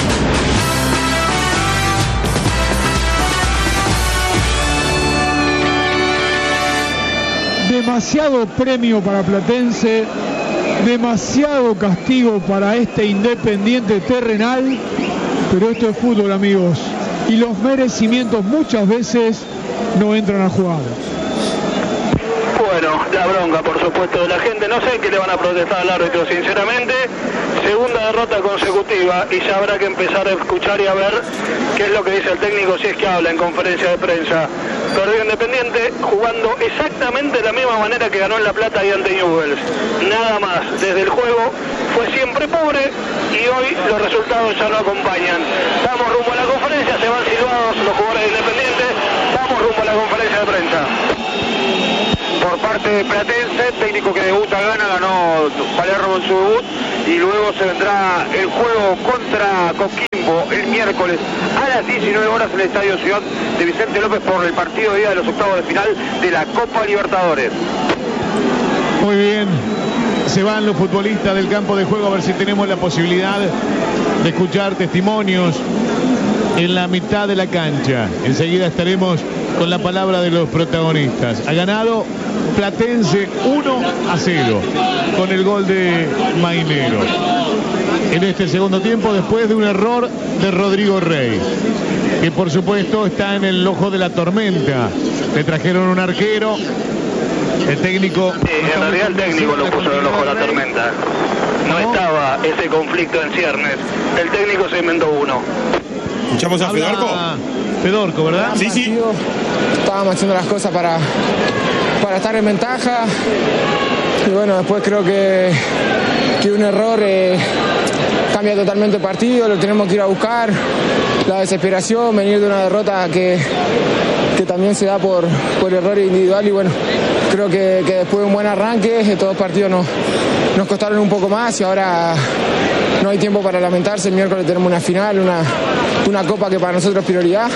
Demasiado premio para Platense, demasiado castigo para este Independiente terrenal, pero esto es fútbol, amigos, y los merecimientos muchas veces no entran a jugar. Bueno, la bronca, por supuesto, de la gente. No sé qué le van a protestar al árbitro, sinceramente. Segunda derrota consecutiva y ya habrá que empezar a escuchar y a ver qué es lo que dice el técnico, si es que habla en conferencia de prensa. Perdió Independiente jugando exactamente de la misma manera que ganó en La Plata y ante Newell's. Nada más. Desde el juego fue siempre pobre y hoy los resultados ya no acompañan. Vamos rumbo a la conferencia, se van silbados los jugadores de Independiente. Vamos rumbo a la conferencia de prensa. Por parte de Platense, técnico que debuta ganó Palermo en su debut y luego se vendrá el juego contra Coquimbo el miércoles a las 19 horas en el Estadio Ciudad de Vicente López por el partido de ida de los octavos de final de la Copa Libertadores. Muy bien, se van los futbolistas del campo de juego a ver si tenemos la posibilidad de escuchar testimonios en la mitad de la cancha. Enseguida estaremos con la palabra de los protagonistas. Ha ganado Platense 1-0 con el gol de Mainero en este segundo tiempo, después de un error de Rodrigo Rey, que por supuesto está en el ojo de la tormenta. Le trajeron un arquero, el técnico... Sí, en realidad el técnico lo puso en el ojo de la tormenta. No estaba ese conflicto en ciernes. El técnico se inventó uno. ¿Escuchamos a Fedorco? Fedorco, ¿verdad? Sí, sí. Estábamos haciendo las cosas para estar en ventaja. Y bueno, después creo que un error cambia totalmente el partido. Lo tenemos que ir a buscar. La desesperación, venir de una derrota que también se da por error individual. Y bueno, creo que después de un buen arranque, todos los partidos nos costaron un poco más y ahora no hay tiempo para lamentarse. El miércoles tenemos una final, una copa que para nosotros es prioridad.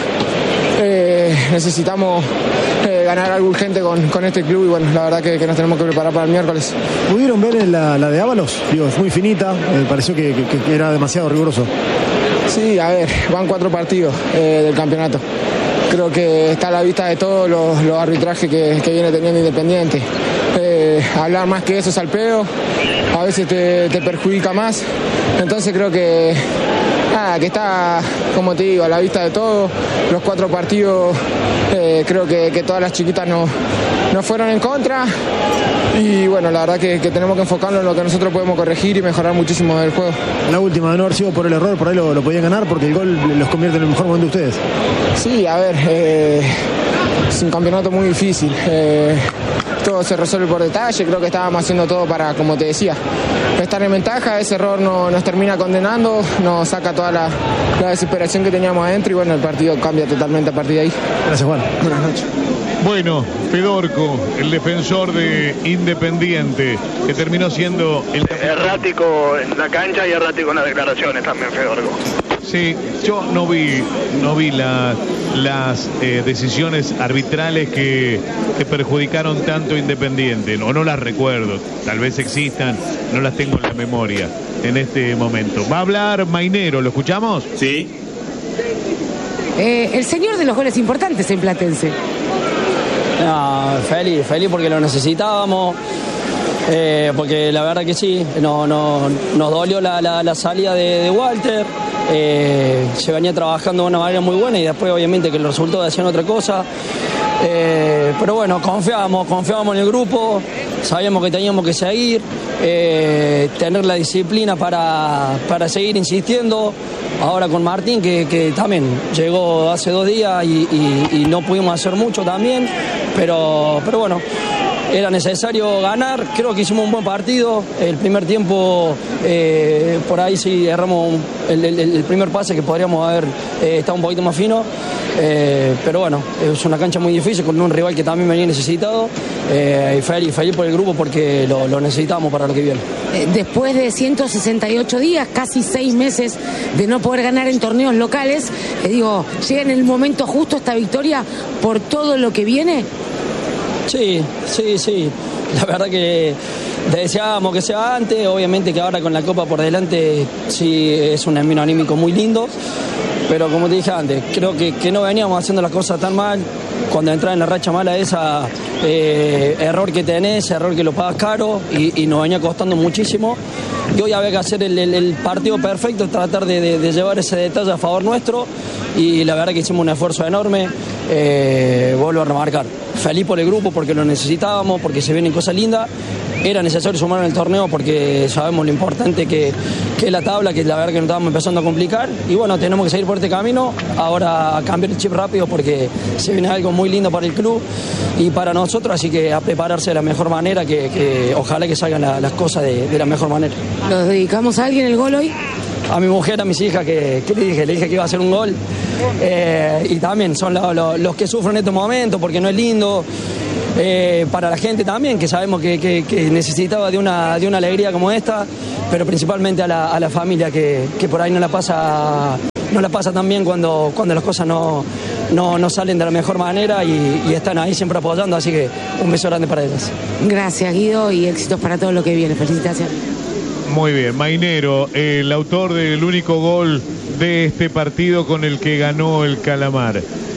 Necesitamos ganar algo urgente con este club y bueno, la verdad que nos tenemos que preparar para el miércoles. ¿Pudieron ver la de Ábalos? Digo, es muy finita, me pareció que era demasiado riguroso. Sí, a ver, van 4 partidos del campeonato. Creo que está a la vista de todos los arbitrajes que viene teniendo Independiente. Hablar más que eso es al pedo, a veces te perjudica más. Entonces creo que está, como te digo, a la vista de todos. Los 4 partidos, creo que todas las chiquitas no fueron en contra. Y bueno, la verdad que tenemos que enfocarnos en lo que nosotros podemos corregir y mejorar muchísimo del juego. La última, de no haber sido por el error, por ahí lo podían ganar porque el gol los convierte en el mejor momento de ustedes. Sí, a ver, es un campeonato muy difícil. Todo se resuelve por detalle, creo que estábamos haciendo todo para, como te decía, estar en ventaja. Ese error nos termina condenando, nos saca toda la desesperación que teníamos adentro y bueno, el partido cambia totalmente a partir de ahí. Gracias, Juan. Buenas noches. Bueno, Fedorco, el defensor de Independiente, que terminó siendo el... Errático en la cancha y errático en las declaraciones también, Fedorco. Sí, yo no vi las decisiones arbitrales que perjudicaron tanto a Independiente, no las recuerdo, tal vez existan, no las tengo en la memoria en este momento. Va a hablar Mainero, ¿lo escuchamos? Sí. El señor de los goles importantes en Platense. No, feliz porque lo necesitábamos, porque la verdad que sí, nos dolió la salida de Walter. Se venía trabajando de una manera muy buena y después obviamente que los resultados hacían otra cosa. Pero bueno, confiábamos en el grupo, sabíamos que teníamos que seguir, tener la disciplina para seguir insistiendo. Ahora con Martín, que también llegó hace 2 días y no pudimos hacer mucho también, pero bueno, era necesario ganar. Creo que hicimos un buen partido. El primer tiempo, por ahí sí erramos el primer pase, que podríamos haber estado un poquito más fino. Pero bueno, es una cancha muy difícil con un rival que también venía necesitado. Y feliz por el grupo porque lo necesitamos para lo que viene. Después de 168 días, casi 6 meses de no poder ganar en torneos locales, llega en el momento justo esta victoria por todo lo que viene. Sí. La verdad que deseábamos que sea antes. Obviamente que ahora con la Copa por delante sí es un envío anímico muy lindo. Pero como te dije antes, creo que no veníamos haciendo las cosas tan mal. Cuando entras en la racha mala esa, error que tenés, error que lo pagas caro y nos venía costando muchísimo. Y hoy había que hacer el partido perfecto, tratar de llevar ese detalle a favor nuestro. Y la verdad que hicimos un esfuerzo enorme. Vuelvo a remarcar, feliz por el grupo porque lo necesitábamos, porque se vienen cosas lindas. Era necesario sumar en el torneo porque sabemos lo importante que es la tabla, que la verdad que nos estábamos empezando a complicar. Y bueno, tenemos que seguir por este camino. Ahora cambiar el chip rápido porque se viene algo muy lindo para el club y para nosotros, así que a prepararse de la mejor manera, que ojalá que salgan las cosas de la mejor manera. ¿Lo dedicamos a alguien el gol hoy? A mi mujer, a mis hijas, que le dije que iba a hacer un gol. Y también son los que sufren en estos momentos porque no es lindo. Para la gente también, que sabemos que necesitaba de una alegría como esta, pero principalmente a la familia que por ahí no la pasa tan bien cuando las cosas no salen de la mejor manera y están ahí siempre apoyando, así que un beso grande para ellas. Gracias, Guido, y éxitos para todo lo que viene. Felicitaciones. Muy bien, Mainero, el autor del único gol de este partido con el que ganó el Calamar.